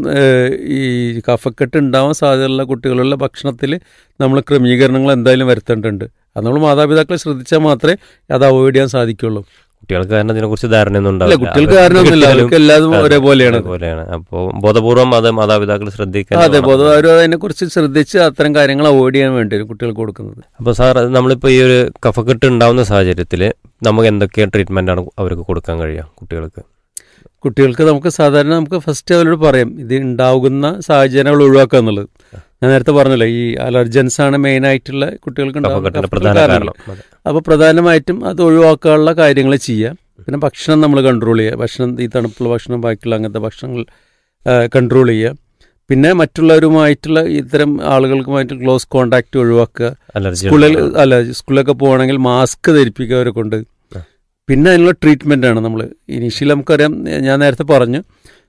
D: ഈ കഫക്കെട്ട് ഉണ്ടാവാൻ സാധ്യതയുള്ള കുട്ടികളുള്ള ഭക്ഷണത്തിൽ നമ്മൾ ക്രമീകരണങ്ങൾ എന്തായാലും വരുത്തേണ്ടതുണ്ട്. അത് നമ്മൾ മാതാപിതാക്കളെ ശ്രദ്ധിച്ചാൽ മാത്രമേ അത് അവോയ്ഡ് ചെയ്യാൻ സാധിക്കുള്ളൂ.
C: കുട്ടികൾക്ക് കാരണം ഇതിനെക്കുറിച്ച് ധാരണയൊന്നും ഉണ്ടാവില്ല.
D: കുട്ടികൾക്ക് കാരണമൊന്നുമില്ല, അവർക്ക് എല്ലാതും ഒരേപോലെയാണ്.
C: അപ്പോൾ ബോധപൂർവം അത് മാതാപിതാക്കൾ ശ്രദ്ധിക്കുക.
D: അതെ, ബോധപൂർവ്വം അതിനെക്കുറിച്ച് ശ്രദ്ധിച്ച് അത്തരം കാര്യങ്ങൾ അവോയ്ഡ് ചെയ്യാൻ വേണ്ടി വരും കുട്ടികൾക്ക് കൊടുക്കുന്നത്.
C: അപ്പോൾ സാർ, നമ്മളിപ്പോൾ ഈ ഒരു കഫക്കെട്ട് ഉണ്ടാവുന്ന സാഹചര്യത്തിൽ നമുക്ക് എന്തൊക്കെ ട്രീറ്റ്മെൻറ്റാണ് അവർക്ക് കൊടുക്കാൻ കഴിയുക കുട്ടികൾക്ക്?
D: കുട്ടികൾക്ക് നമുക്ക് സാധാരണ നമുക്ക് ഫസ്റ്റ് അവരോട് പറയാം ഇത് ഉണ്ടാകുന്ന സാഹചര്യങ്ങൾ ഒഴിവാക്കുക എന്നുള്ളത്. ഞാൻ നേരത്തെ പറഞ്ഞല്ലോ, ഈ അലർജൻസ് ആണ് മെയിൻ ആയിട്ടുള്ള കുട്ടികൾക്ക് കാരണം. അപ്പോൾ പ്രധാനമായിട്ടും അത് ഒഴിവാക്കാനുള്ള കാര്യങ്ങൾ ചെയ്യുക. പിന്നെ ഭക്ഷണം നമ്മൾ കൺട്രോൾ ചെയ്യുക. ഭക്ഷണം ഈ തണുപ്പുള്ള ഭക്ഷണം, ബാക്കിയുള്ള അങ്ങനത്തെ ഭക്ഷണങ്ങൾ കൺട്രോൾ ചെയ്യുക. പിന്നെ മറ്റുള്ളവരുമായിട്ടുള്ള ഇത്തരം ആളുകൾക്കുമായിട്ട് ക്ലോസ് കോണ്ടാക്ട് ഒഴിവാക്കുക. സ്കൂളിൽ അല്ല സ്കൂളിലൊക്കെ പോകണമെങ്കിൽ മാസ്ക് ധരിപ്പിക്കുക അവരെ കൊണ്ട്. പിന്നെ അതിനുള്ള ട്രീറ്റ്മെൻറ്റാണ് നമ്മൾ ഇനീഷ്യലി നമുക്കറിയാം, ഞാൻ നേരത്തെ പറഞ്ഞു,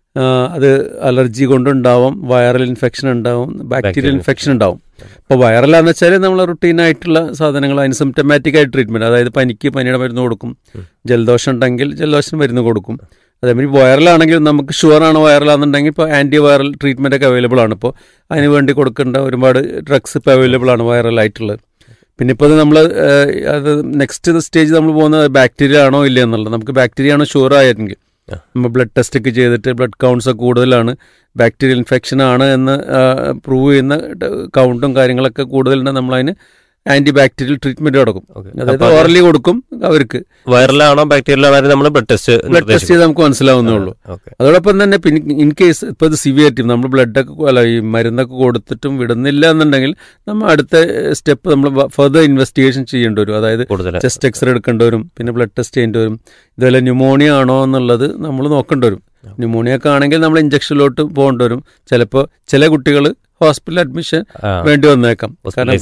D: അത് അലർജി കൊണ്ടുണ്ടാവും, വൈറൽ ഇൻഫെക്ഷൻ ഉണ്ടാവും, ബാക്ടീരിയൽ ഇൻഫെക്ഷൻ ഉണ്ടാവും. അപ്പോൾ വൈറലാണെന്ന് വെച്ചാൽ നമ്മൾ റുട്ടീനായിട്ടുള്ള സാധനങ്ങൾ, അതിന് സിംറ്റമാറ്റിക് ആയിട്ട് ട്രീറ്റ്മെൻറ്റ്, അതായത് പനിക്ക് പനിയുടെ മരുന്ന് കൊടുക്കും, ജലദോഷം ഉണ്ടെങ്കിൽ ജലദോഷം മരുന്ന് കൊടുക്കും. അതേമാതിരി വൈറലാണെങ്കിൽ നമുക്ക് ഷുവറാണ് വൈറലാണെന്നുണ്ടെങ്കിൽ ഇപ്പോൾ ആൻറ്റി വൈറൽ ട്രീറ്റ്മെൻ്റ് ഒക്കെ അവൈലബിൾ ആണ്. ഇപ്പോൾ അതിന് വേണ്ടി കൊടുക്കേണ്ട ഒരുപാട് ഡ്രഗ്സ് ഇപ്പോൾ അവൈലബിൾ ആണ് വൈറലായിട്ടുള്ളത്. പിന്നെ ഇപ്പോൾ നമ്മൾ അത് നെക്സ്റ്റ് സ്റ്റേജ് നമ്മൾ പോകുന്നത് ബാക്ടീരിയ ആണോ ഇല്ല എന്നുള്ളത്. നമുക്ക് ബാക്ടീരിയ ആണോ ഷുവർ ആയിരുന്നെങ്കിൽ നമ്മൾ ബ്ലഡ് ടെസ്റ്റ് ഒക്കെ ചെയ്തിട്ട് ബ്ലഡ് കൗണ്ട്സ് ഒക്കെ കൂടുതലാണ്, ബാക്ടീരിയൽ ഇൻഫെക്ഷൻ ആണ് എന്ന് പ്രൂവ് ചെയ്യുന്ന കൗണ്ടും കാര്യങ്ങളൊക്കെ കൂടുതലുണ്ടെങ്കിൽ നമ്മളതിന് ആന്റി ബാക്ടീരിയൽ ട്രീറ്റ്മെന്റ് കൊടുക്കും. അതായത് ഓറലി കൊടുക്കും. അവർക്ക്
C: വൈറലാണോ ബാക്ടീരിയലാണോ നമ്മൾ ബ്ലഡ് ടെസ്റ്റ്
D: ബ്ലഡ് ടെസ്റ്റ് ചെയ്ത് നമുക്ക് മനസ്സിലാവുന്നേ ഉള്ളൂ. അതോടൊപ്പം തന്നെ ഇൻ കേസ് ഇപ്പോൾ ഇത് സിവിയറിറ്റി നമ്മൾ ബ്ലഡൊക്കെ അല്ല ഈ മരുന്നൊക്കെ കൊടുത്തിട്ടും വിടുന്നില്ല എന്നുണ്ടെങ്കിൽ നമ്മൾ അടുത്ത സ്റ്റെപ്പ് നമ്മൾ ഫർദർ ഇൻവെസ്റ്റിഗേഷൻ ചെയ്യേണ്ടി വരും. അതായത് ചെസ്റ്റ് എക്സ്റേ എടുക്കേണ്ടി വരും, പിന്നെ ബ്ലഡ് ടെസ്റ്റ് ചെയ്യേണ്ടി വരും. ഇതുപോലെ ന്യൂമോണിയ ആണോ എന്നുള്ളത് നമ്മൾ നോക്കേണ്ടി വരും. ന്യൂമോണിയ ഒക്കെ ആണെങ്കിൽ നമ്മൾ ഇഞ്ചക്ഷനിലോട്ട് പോകേണ്ടി വരും. ചിലപ്പോൾ ചില കുട്ടികൾ ഹോസ്പിറ്റൽ അഡ്മിഷൻ വേണ്ടി വന്നേക്കാം.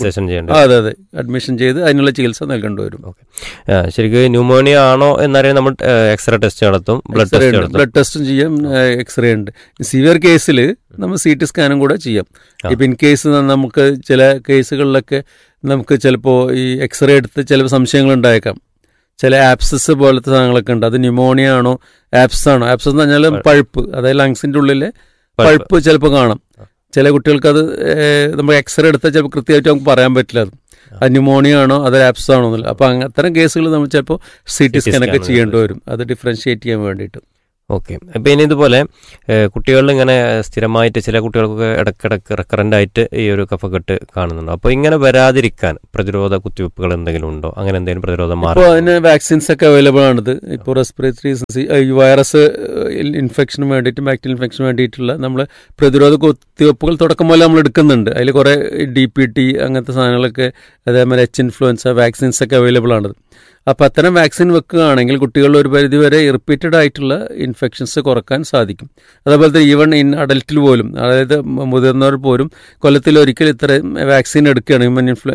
D: അതെ അതെ അഡ്മിഷൻ ചെയ്ത് അതിനുള്ള ചികിത്സ നൽകേണ്ടി വരും.
C: ശരിക്കും ന്യൂമോണിയ ആണോ എന്നറിയാൻ നമ്മൾ എക്സ്റേ ടെസ്റ്റ് നടത്തും,
D: ബ്ലഡ് ടെസ്റ്റും ചെയ്യാം, എക്സ്റേ ഉണ്ട്. സിവിയർ കേസിൽ നമ്മൾ സി ടി സ്കാനും കൂടെ ചെയ്യാം. ഇപ്പം ഇൻ കേസ് നമുക്ക് ചില കേസുകളിലൊക്കെ നമുക്ക് ചിലപ്പോൾ ഈ എക്സ്റേ എടുത്ത് ചില സംശയങ്ങൾ ഉണ്ടായേക്കാം. ചില ആപ്സസ് പോലത്തെ സാധനങ്ങളൊക്കെ ഉണ്ട്. അത് ന്യൂമോണിയ ആണോ ആപ്സസ് ആണോ? ആപ്സസ് എന്ന് പറഞ്ഞാൽ പഴുപ്പ്, അതായത് ലങ്സിൻ്റെ ഉള്ളിലെ പഴുപ്പ് ചിലപ്പോൾ കാണാം. ചില കുട്ടികൾക്ക് അത് നമ്മൾ എക്സ്റേ എടുത്താൽ ചിലപ്പോൾ കൃത്യമായിട്ട് നമുക്ക് പറയാൻ പറ്റില്ല അത് അത് ന്യൂമോണിയ ആണോ അത് ആപ്സ് ആണോ എന്നല്ല. അപ്പോൾ അത്തരം കേസുകൾ നമ്മൾ ചിലപ്പോൾ സി ടി സ്കാനൊക്കെ ചെയ്യേണ്ടി വരും, അത് ഡിഫറൻഷിയേറ്റ് ചെയ്യാൻ വേണ്ടിയിട്ട്.
C: ഓക്കെ. അപ്പോൾ ഇനി ഇതുപോലെ കുട്ടികളിൽ ഇങ്ങനെ സ്ഥിരമായിട്ട് ചില കുട്ടികൾക്കൊക്കെ ഇടയ്ക്കിടയ്ക്ക് റെക്കറൻ്റ് ആയിട്ട് ഈ ഒരു കഫക്കെട്ട് കാണുന്നുണ്ടോ? അപ്പോൾ ഇങ്ങനെ വരാതിരിക്കാൻ പ്രതിരോധ കുത്തിവയ്പ്പുകൾ എന്തെങ്കിലും ഉണ്ടോ? അങ്ങനെ എന്തെങ്കിലും പ്രതിരോധ മാർഗം?
D: ഇപ്പോൾ അതിന് വാക്സിൻസ് ഒക്കെ അവൈലബിൾ ആണിത്. ഇപ്പോൾ റെസ്പിറേറ്ററി ഈ വൈറസ് ഇൻഫെക്ഷന് വേണ്ടിയിട്ട് ബാക്ടീരിയൽ ഇൻഫെക്ഷന് വേണ്ടിയിട്ടുള്ള നമ്മൾ പ്രതിരോധ കുത്തിവയ്പ്പുകൾ തുടക്കം പോലെ നമ്മൾ എടുക്കുന്നുണ്ട്. അതിൽ കുറേ ഡി പി ടി അങ്ങനത്തെ സാധനങ്ങളൊക്കെ, അതേപോലെ എച്ച് ഇൻഫ്ലുവൻസ വാക്സിൻസ് ഒക്കെ അവൈലബിൾ ആണിത്. അപ്പോൾ അത്തരം വാക്സിൻ വെക്കുകയാണെങ്കിൽ കുട്ടികളിൽ ഒരു പരിധിവരെ റിപ്പീറ്റഡ് ആയിട്ടുള്ള ഇൻഫെക്ഷൻസ് കുറക്കാൻ സാധിക്കും. അതേപോലെ തന്നെ ഈവൺ ഇൻ അഡൽറ്റിൽ പോലും, അതായത് മുതിർന്നവർ പോലും കൊല്ലത്തിൽ ഒരിക്കൽ ഇത്തരം വാക്സിൻ എടുക്കുകയാണെങ്കിൽ ഹ്യൂമൻ ഇൻഫ്ലു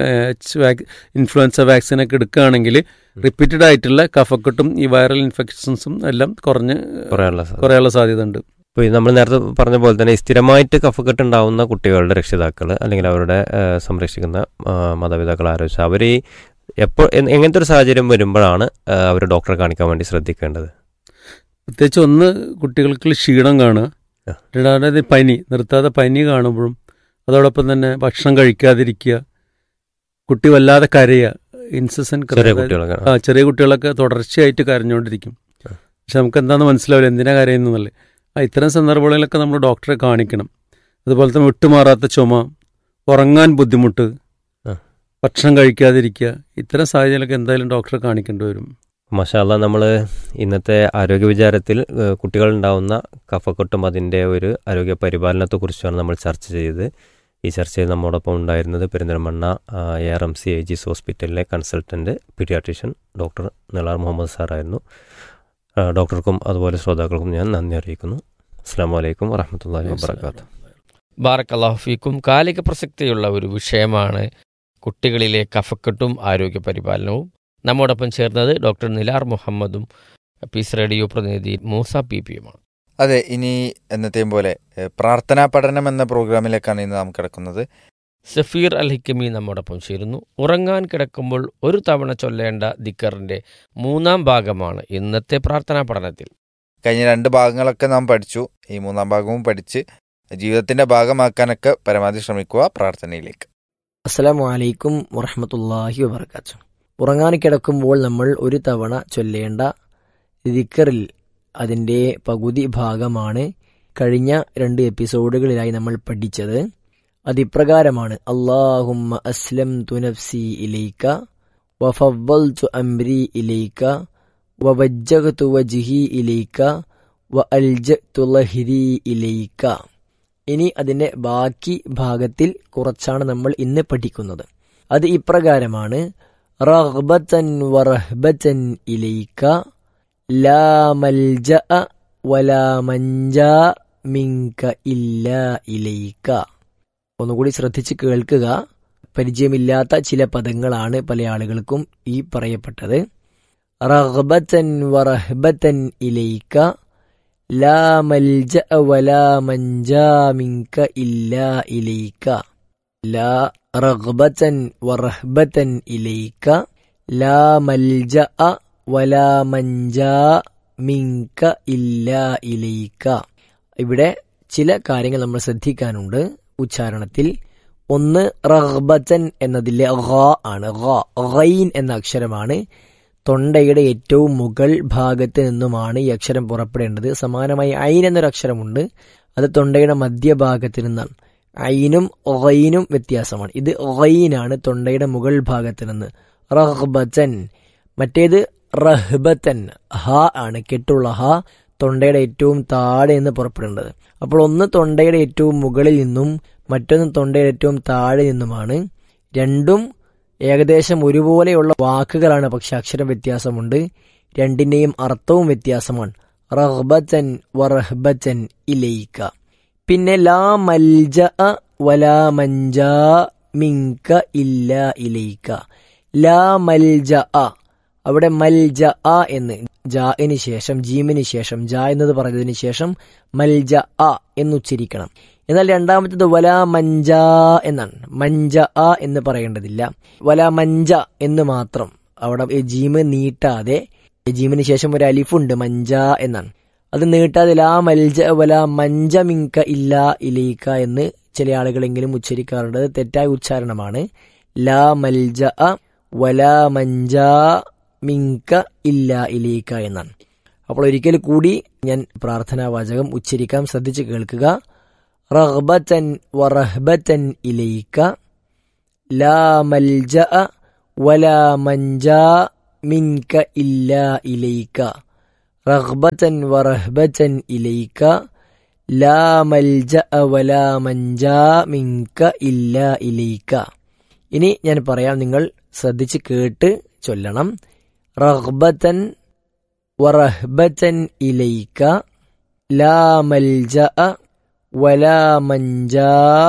D: ഇൻഫ്ലുവൻസ വാക്സിനൊക്കെ എടുക്കുകയാണെങ്കിൽ റിപ്പീറ്റഡ് ആയിട്ടുള്ള കഫക്കെട്ടും ഈ വൈറൽ ഇൻഫെക്ഷൻസും എല്ലാം കുറഞ്ഞ് കുറയാനുള്ള സാധ്യത ഉണ്ട്.
C: ഇപ്പോൾ നമ്മൾ നേരത്തെ പറഞ്ഞ പോലെ തന്നെ സ്ഥിരമായിട്ട് കഫക്കെട്ട് ഉണ്ടാവുന്ന കുട്ടികളുടെ രക്ഷിതാക്കൾ അല്ലെങ്കിൽ അവരുടെ സംരക്ഷിക്കുന്ന മാതാപിതാക്കൾ ആലോചിച്ചാൽ അവർ ഈ എപ്പോൾ എങ്ങനത്തെ ഒരു സാഹചര്യം വരുമ്പോഴാണ് അവർ ഡോക്ടറെ കാണിക്കാൻ വേണ്ടി ശ്രദ്ധിക്കേണ്ടത്?
D: പ്രത്യേകിച്ച് ഒന്ന് കുട്ടികൾക്ക് ക്ഷീണം കാണുക, രണ്ടാമത് പനി, നിർത്താതെ പനി കാണുമ്പോഴും, അതോടൊപ്പം തന്നെ ഭക്ഷണം കഴിക്കാതിരിക്കുക, കുട്ടി വല്ലാതെ കരയുക, ഇൻസസെന്റ് ആ ചെറിയ കുട്ടികളൊക്കെ തുടർച്ചയായിട്ട് കരഞ്ഞുകൊണ്ടിരിക്കും. പക്ഷെ നമുക്ക് എന്താണെന്ന് മനസ്സിലാവില്ല എന്തിനാ കരയുന്നതല്ലേ. ആ ഇത്തരം സന്ദർഭങ്ങളിലൊക്കെ നമ്മൾ ഡോക്ടറെ കാണിക്കണം. അതുപോലെ തന്നെ വിട്ടുമാറാത്ത ചുമ, ഉറങ്ങാൻ ബുദ്ധിമുട്ട്, ഭക്ഷണം കഴിക്കാതിരിക്കുക, ഇത്തരം സാഹചര്യങ്ങളൊക്കെ എന്തായാലും ഡോക്ടറെ കാണിക്കേണ്ടി വരും.
C: മാഷാ അല്ലാ, നമ്മൾ ഇന്നത്തെ ആരോഗ്യ വിചാരത്തിൽ കുട്ടികളുണ്ടാവുന്ന കഫക്കെട്ടും അതിൻ്റെ ഒരു ആരോഗ്യ പരിപാലനത്തെക്കുറിച്ചാണ് നമ്മൾ ചർച്ച ചെയ്തത്. ഈ ചർച്ചയിൽ നമ്മോടൊപ്പം ഉണ്ടായിരുന്നത് Perinthalmanna A R M C A ജിസ് ഹോസ്പിറ്റലിലെ consultant paediatrician doctor Nilar Muhammad സാറായിരുന്നു. ഡോക്ടർക്കും അതുപോലെ ശ്രോതാക്കൾക്കും ഞാൻ നന്ദി അറിയിക്കുന്നു. അസ്സലാമു അലൈക്കും വറഹ്മത്തുള്ളാഹി വബറകാതുഹു.
A: ബാറക്കല്ലാഹു ഫീക്കും. കാലിക പ്രസക്തിയുള്ള ഒരു വിഷയമാണ് കുട്ടികളിലെ കഫക്കെട്ടും ആരോഗ്യ പരിപാലനവും. നമ്മോടൊപ്പം ചേർന്നത് ഡോക്ടർ നിലാർ മുഹമ്മദും പീസ് റേഡിയോ പ്രതിനിധി മൂസ പി പിയുമാണ്.
B: അതെ, ഇനി എന്നത്തെയും പോലെ ഏഹ്, പ്രാർത്ഥനാ പഠനം എന്ന പ്രോഗ്രാമിലേക്കാണ് ഇന്ന് നാം കിടക്കുന്നത്.
A: സഫീർ അൽ ഹിക്കമി നമ്മോടൊപ്പം ചേരുന്നു. ഉറങ്ങാൻ കിടക്കുമ്പോൾ ഒരു തവണ ചൊല്ലേണ്ട ദിക്കറിന്റെ മൂന്നാം ഭാഗമാണ് ഇന്നത്തെ പ്രാർത്ഥനാ പഠനത്തിൽ.
B: കഴിഞ്ഞ രണ്ട് ഭാഗങ്ങളൊക്കെ നാം പഠിച്ചു. ഈ മൂന്നാം ഭാഗവും പഠിച്ച് ജീവിതത്തിന്റെ ഭാഗമാക്കാനൊക്കെ പരമാവധി ശ്രമിക്കുക. പ്രാർത്ഥനയിലേക്ക്.
E: അസ്സലാമു അലൈക്കും വറഹ്മത്തുള്ളാഹി വബറകാതുഹു. ഉറങ്ങാൻ കിടക്കുമ്പോൾ നമ്മൾ ഒരു തവണ ചൊല്ലേണ്ട ദിക്റിൽ അതിൻ്റെ പകുതി ഭാഗമാണ് കഴിഞ്ഞ രണ്ട് എപ്പിസോഡുകളിലായി നമ്മൾ പഠിച്ചത്. അതിപ്രകാരമാണ്: അല്ലാഹുമ്മ അസ്ലംതു നഫ്സി ഇലൈക വഫവ്വൽതു അംരി ഇലൈക വവജ്ജഹ്തു വജ്ഹി ഇലൈക വഅൽജഅ്തു ലഹ്രി ഇലൈക. ഇനി അതിൻ്റെ ബാക്കി ഭാഗത്തിൽ കുറച്ചാണ് നമ്മൾ ഇന്ന് പഠിക്കുന്നത്. അത് ഇപ്രകാരമാണ്: റഗ്ബതൻ വറഹ്ബതൻ ഇലൈക ലാ മൽജഅ വലാ മൻജാ മിൻക ഇല്ലാ ഇലൈക. ഒന്നുകൂടി ശ്രദ്ധിച്ച് കേൾക്കുക. പരിചയമില്ലാത്ത ചില പദങ്ങളാണ് പല ആളുകൾക്കും ഈ പറയപ്പെട്ടത്. റഗ്ബതൻ വറഹ്ബതൻ ഇലൈക ലാ മൽജഅ വലാ മൻജാ മിൻക ഇല്ലാ ഇലൈക. ലാ റഗ്ബതൻ വറഹ്ബതൻ ഇലൈക ലാ മൽജഅ വലാ മൻജാ മിൻക ഇല്ലാ ഇലൈക. ഇവിടെ ചില കാര്യങ്ങൾ നമ്മൾ ശ്രദ്ധിക്കാനുണ്ട് ഉച്ചാരണത്തിൽ. ഒന്ന്, റഗ്ബതൻ എന്നതിലെ ഖ ആണ്. ഖ ഖൈൻ എന്ന അക്ഷരമാണ്. തൊണ്ടയുടെ ഏറ്റവും മുകൾ ഭാഗത്ത് നിന്നുമാണ് ഈ അക്ഷരം പുറപ്പെടേണ്ടത്. സമാനമായി ഐൻ എന്നൊരു അക്ഷരമുണ്ട്, അത് തൊണ്ടയുടെ മധ്യഭാഗത്ത് നിന്നാണ്. ഐനും ഖൈനും വ്യത്യാസമാണ്. ഇത് ഖൈനാണ്, തൊണ്ടയുടെ മുകൾ ഭാഗത്ത് നിന്ന്. റഗ്ബതൻ. മറ്റേത് റഹ്ബതൻ, ഹ ആണ്, കെട്ടുള്ള ഹ, തൊണ്ടയുടെ ഏറ്റവും താഴെ നിന്ന് പുറപ്പെടേണ്ടത്. അപ്പോൾ ഒന്ന് തൊണ്ടയുടെ ഏറ്റവും മുകളിൽ നിന്നും മറ്റൊന്ന് തൊണ്ടയുടെ ഏറ്റവും താഴെ നിന്നുമാണ്. രണ്ടും ഏകദേശം ഒരുപോലെയുള്ള വാക്കുകളാണ്, പക്ഷെ അക്ഷരം വ്യത്യാസമുണ്ട്. രണ്ടിന്റെയും അർത്ഥവും വ്യത്യാസമാണ്. റഗ്ബതൻ വറഹ്ബതൻ ഇലൈക. പിന്നെ ലാ മൽജഅ വലാ മൻജാ മിൻക ഇല്ലാ ഇലൈക. ലാ മൽജഅ, അവിടെ മൽജഅ എന്ന് ജാഇന് ശേഷം ജീമിന് ശേഷം ജാ എന്നത് പറഞ്ഞതിന് ശേഷം മൽജഅ എന്നുച്ചരിക്കണം. എന്നാൽ രണ്ടാമത്തേത് വലാ മഞ്ച എന്നാണ്. മഞ്ച എന്ന് പറയേണ്ടതില്ല, വലാ മഞ്ച എന്ന് മാത്രം. അവിടെ ജീമ് നീട്ടാതെ, ജീമിന് ശേഷം ഒരു അലിഫുണ്ട്, മഞ്ച എന്നാണ്, അത് നീട്ടാതെ ലാ മൽജ വലാ മഞ്ച മിൻക ഇല്ലാ ഇലൈക എന്ന് ചില ആളുകളെങ്കിലും ഉച്ചരിക്കാറുണ്ട്. അത് തെറ്റായ ഉച്ചാരണമാണ്. ലാ മൽജ വലാ മഞ്ച മിൻക ഇല്ലാ ഇലൈക എന്നാണ്. അപ്പോൾ ഒരിക്കൽ കൂടി ഞാൻ പ്രാർത്ഥനാവാചകം ഉച്ചരിക്കാം, ശ്രദ്ധിച്ച് കേൾക്കുക. റഗ്ബതൻ വറഹ്ബതൻ ഇലൈക ലാ മൽജഅ വലാ മൻജാ മിൻക ഇല്ലാ ഇലൈക. റഗ്ബതൻ വറഹ്ബതൻ ഇലൈക ലാ മൽജഅ വലാ മൻജാ മിൻക ഇല്ലാ ഇലൈക. ഇനി ഞാൻ പറയാം, നിങ്ങൾ ശ്രദ്ധിച്ച് കേട്ട് ചൊല്ലണം. റഗ്ബതൻ വറഹ്ബതൻ ഇലൈക ലാ മൽജഅ വലാ മൻജാ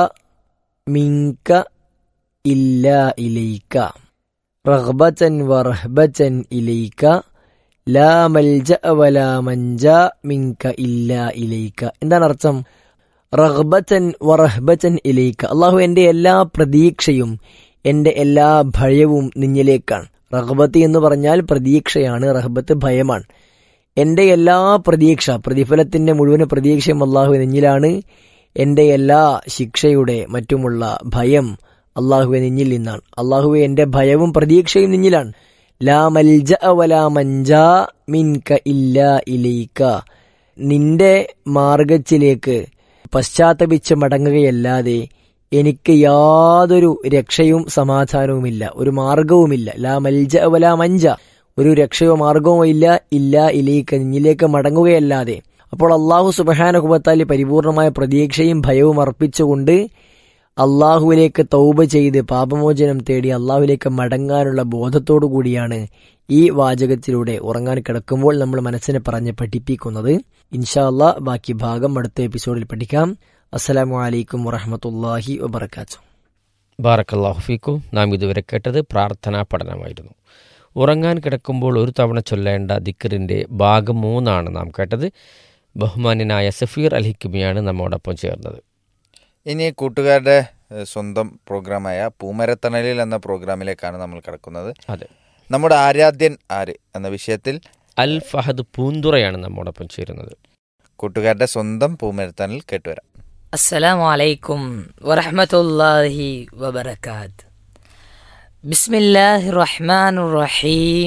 E: മിൻക ഇല്ലാ ഇലൈക. റഗ്ബതൻ വറഹ്ബതൻ ഇലൈക ലാ മൽജഅ വലാ മൻജാ മിൻക ഇല്ലാ ഇലൈക. എന്താണ് അർത്ഥം? റഗ്ബതൻ വറഹ്ബതൻ ഇലൈക, അല്ലാഹു എൻ്റെ എല്ലാ പ്രതീക്ഷയും എൻ്റെ എല്ലാ ഭയവും നിന്നിലേക്കാണ്. റഗ്ബത്ത് എന്ന് പറഞ്ഞാൽ പ്രതീക്ഷയാണ്, റഹ്ബത്ത് ഭയമാണ്. എൻ്റെ എല്ലാ പ്രതീക്ഷ, പ്രതിഫലത്തിന്റെ മുഴുവൻ പ്രതീക്ഷയും അള്ളാഹു നെഞ്ഞിലാണ്. എൻ്റെ എല്ലാ ശിക്ഷയുടെ മറ്റുമുള്ള ഭയം അള്ളാഹുവെ നിന്നിൽ നിന്നാണ്. അള്ളാഹുവെ എൻ്റെ ഭയവും പ്രതീക്ഷയും നിന്നിലാണ്. ലാ മൽജഅ വലാ മൻജാ മിൻക ഇല്ലാ ഇലൈക. നിന്റെ മാർഗത്തിലേക്ക് പശ്ചാത്തപിച്ച് മടങ്ങുകയല്ലാതെ എനിക്ക് യാതൊരു രക്ഷയും സമാധാനവുമില്ല, ഒരു മാർഗവുമില്ല. ലാ മൽജഅ വലാ മൻജ, ഒരു രക്ഷയോ മാർഗവുമോ ഇല്ല. ഇല്ലാ ഇലൈക, നിന്നിലേക്ക് മടങ്ങുകയല്ലാതെ. അപ്പോൾ അള്ളാഹു സുബ്ഹാനഹു വ തആല പരിപൂർണമായ പ്രതീക്ഷയും ഭയവും അർപ്പിച്ചുകൊണ്ട് അള്ളാഹുവിലേക്ക് തൗബ ചെയ്ത് പാപമോചനം തേടി അള്ളാഹുവിലേക്ക് മടങ്ങാനുള്ള ബോധത്തോടു കൂടിയാണ് ഈ വാചകത്തിലൂടെ ഉറങ്ങാൻ കിടക്കുമ്പോൾ നമ്മൾ മനസ്സിനെ പറഞ്ഞ് പഠിപ്പിക്കുന്നത്. ഇൻഷാ അല്ലാഹ് ബാക്കി ഭാഗം അടുത്ത എപ്പിസോഡിൽ പഠിക്കാം. അസ്സലാമു അലൈക്കും വറഹ്മത്തുള്ളാഹി വബറകാതുഹു.
A: ബാറക്കല്ലാഹു ഫീക്കും. നാം ഇതുവരെ കേട്ടത് പ്രാർത്ഥനാ പഠനമായിരുന്നു. ഉറങ്ങാൻ കിടക്കുമ്പോൾ ഒരു തവണ ചൊല്ലേണ്ട ദിക്റിൻ്റെ ഭാഗം മൂന്നാണ് നാം കേട്ടത്. ബഹുമാന്യനായ സഫീർ അൽ ഹിക്മിയാണ് നമ്മോടൊപ്പം ചേർന്നത്.
B: ഇനി കൂട്ടുകാരുടെ ഏഹ്, സ്വന്തം പ്രോഗ്രാമായ പൂമരത്തണലിൽ എന്ന പ്രോഗ്രാമിലേക്കാണ് നമ്മൾ കിടക്കുന്നത്.
A: അതെ,
B: നമ്മുടെ ആരാധ്യൻ ആര് എന്ന വിഷയത്തിൽ
A: അൽ ഫഹദ് പൂന്തുറയാണ് നമ്മോടൊപ്പം ചേരുന്നത്.
B: കൂട്ടുകാരുടെ സ്വന്തം പൂമരത്തണൽ കേട്ടുവരാം.
F: അസ്സലാമു അലൈക്കും വറഹ്മത്തുള്ളാഹി വബറകാത്ത്. ബിസ്മില്ലാഹിർ റഹ്മാനിർ റഹീം.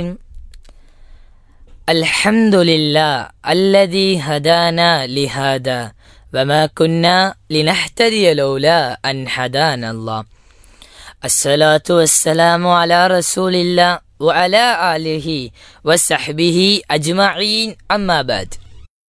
F: അൽഹംദുലില്ലാഹ് അല്ലദീ ഹദാനാ ലിഹാദാ വമാ കുന്നാ ലിനഹ്തദിയ ലൗലാ അൻ ഹദാനല്ലാഹ്. അസ്സലാത്തു വസ്സലാമു അലാ റസൂലില്ലാഹ് വഅലാ ആലിഹി വസഹ്ബിഹി അജ്മഈൻ അമ്മാ ബഅദ്.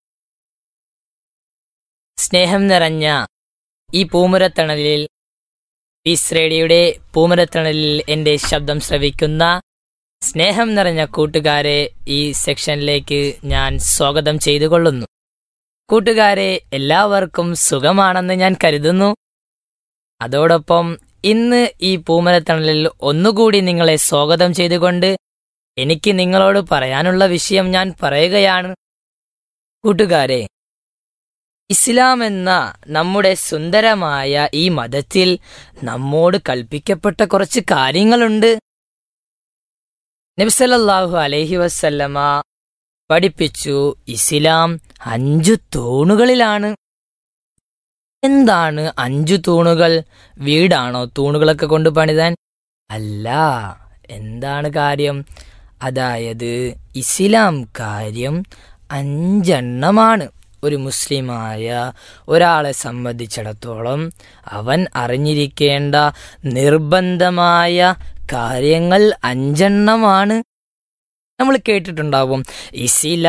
F: സ്നേഹം നിറഞ്ഞ ഈ പൂമരത്തണലിൽ, പീസ് റേഡിയോയുടെ പൂമരത്തണലിൽ എൻ്റെ ശബ്ദം ശ്രവിക്കുന്ന സ്നേഹം നിറഞ്ഞ കൂട്ടുകാരെ ഈ സെക്ഷനിലേക്ക് ഞാൻ സ്വാഗതം ചെയ്തുകൊള്ളുന്നു. കൂട്ടുകാരെ, എല്ലാവർക്കും സുഖമാണെന്ന് ഞാൻ കരുതുന്നു. അതോടൊപ്പം ഇന്ന് ഈ പൂമരത്തണലിൽ ഒന്നുകൂടി നിങ്ങളെ സ്വാഗതം ചെയ്തുകൊണ്ട് എനിക്ക് നിങ്ങളോട് പറയാനുള്ള വിഷയം ഞാൻ പറയുകയാണ്. കൂട്ടുകാരെ, ഇസ്ലാം എന്ന നമ്മുടെ സുന്ദരമായ ഈ മതത്തിൽ നമ്മോട് കൽപ്പിക്കപ്പെട്ട കുറച്ച് കാര്യങ്ങളുണ്ട്. നബി സല്ലല്ലാഹു അലൈഹി വസല്ലമ പഠിപ്പിച്ചു, ഇസ്ലാം അഞ്ചു തൂണുകളിലാണ്. എന്താണ് അഞ്ചു തൂണുകൾ? വീടാണോ തൂണുകളൊക്കെ കൊണ്ട് പണിതാൻ? അല്ല. എന്താണ് കാര്യം? അതായത് ഇസ്ലാം കാര്യം അഞ്ചെണ്ണമാണ്. ഒരു മുസ്ലിമായ ഒരാളെ സംബന്ധിച്ചിടത്തോളം അവൻ അറിഞ്ഞിരിക്കേണ്ട നിർബന്ധമായ കാര്യങ്ങൾ അഞ്ചെണ്ണമാണ്. നമ്മൾ കേട്ടിട്ടുണ്ടാവും, ഇസ്ലാം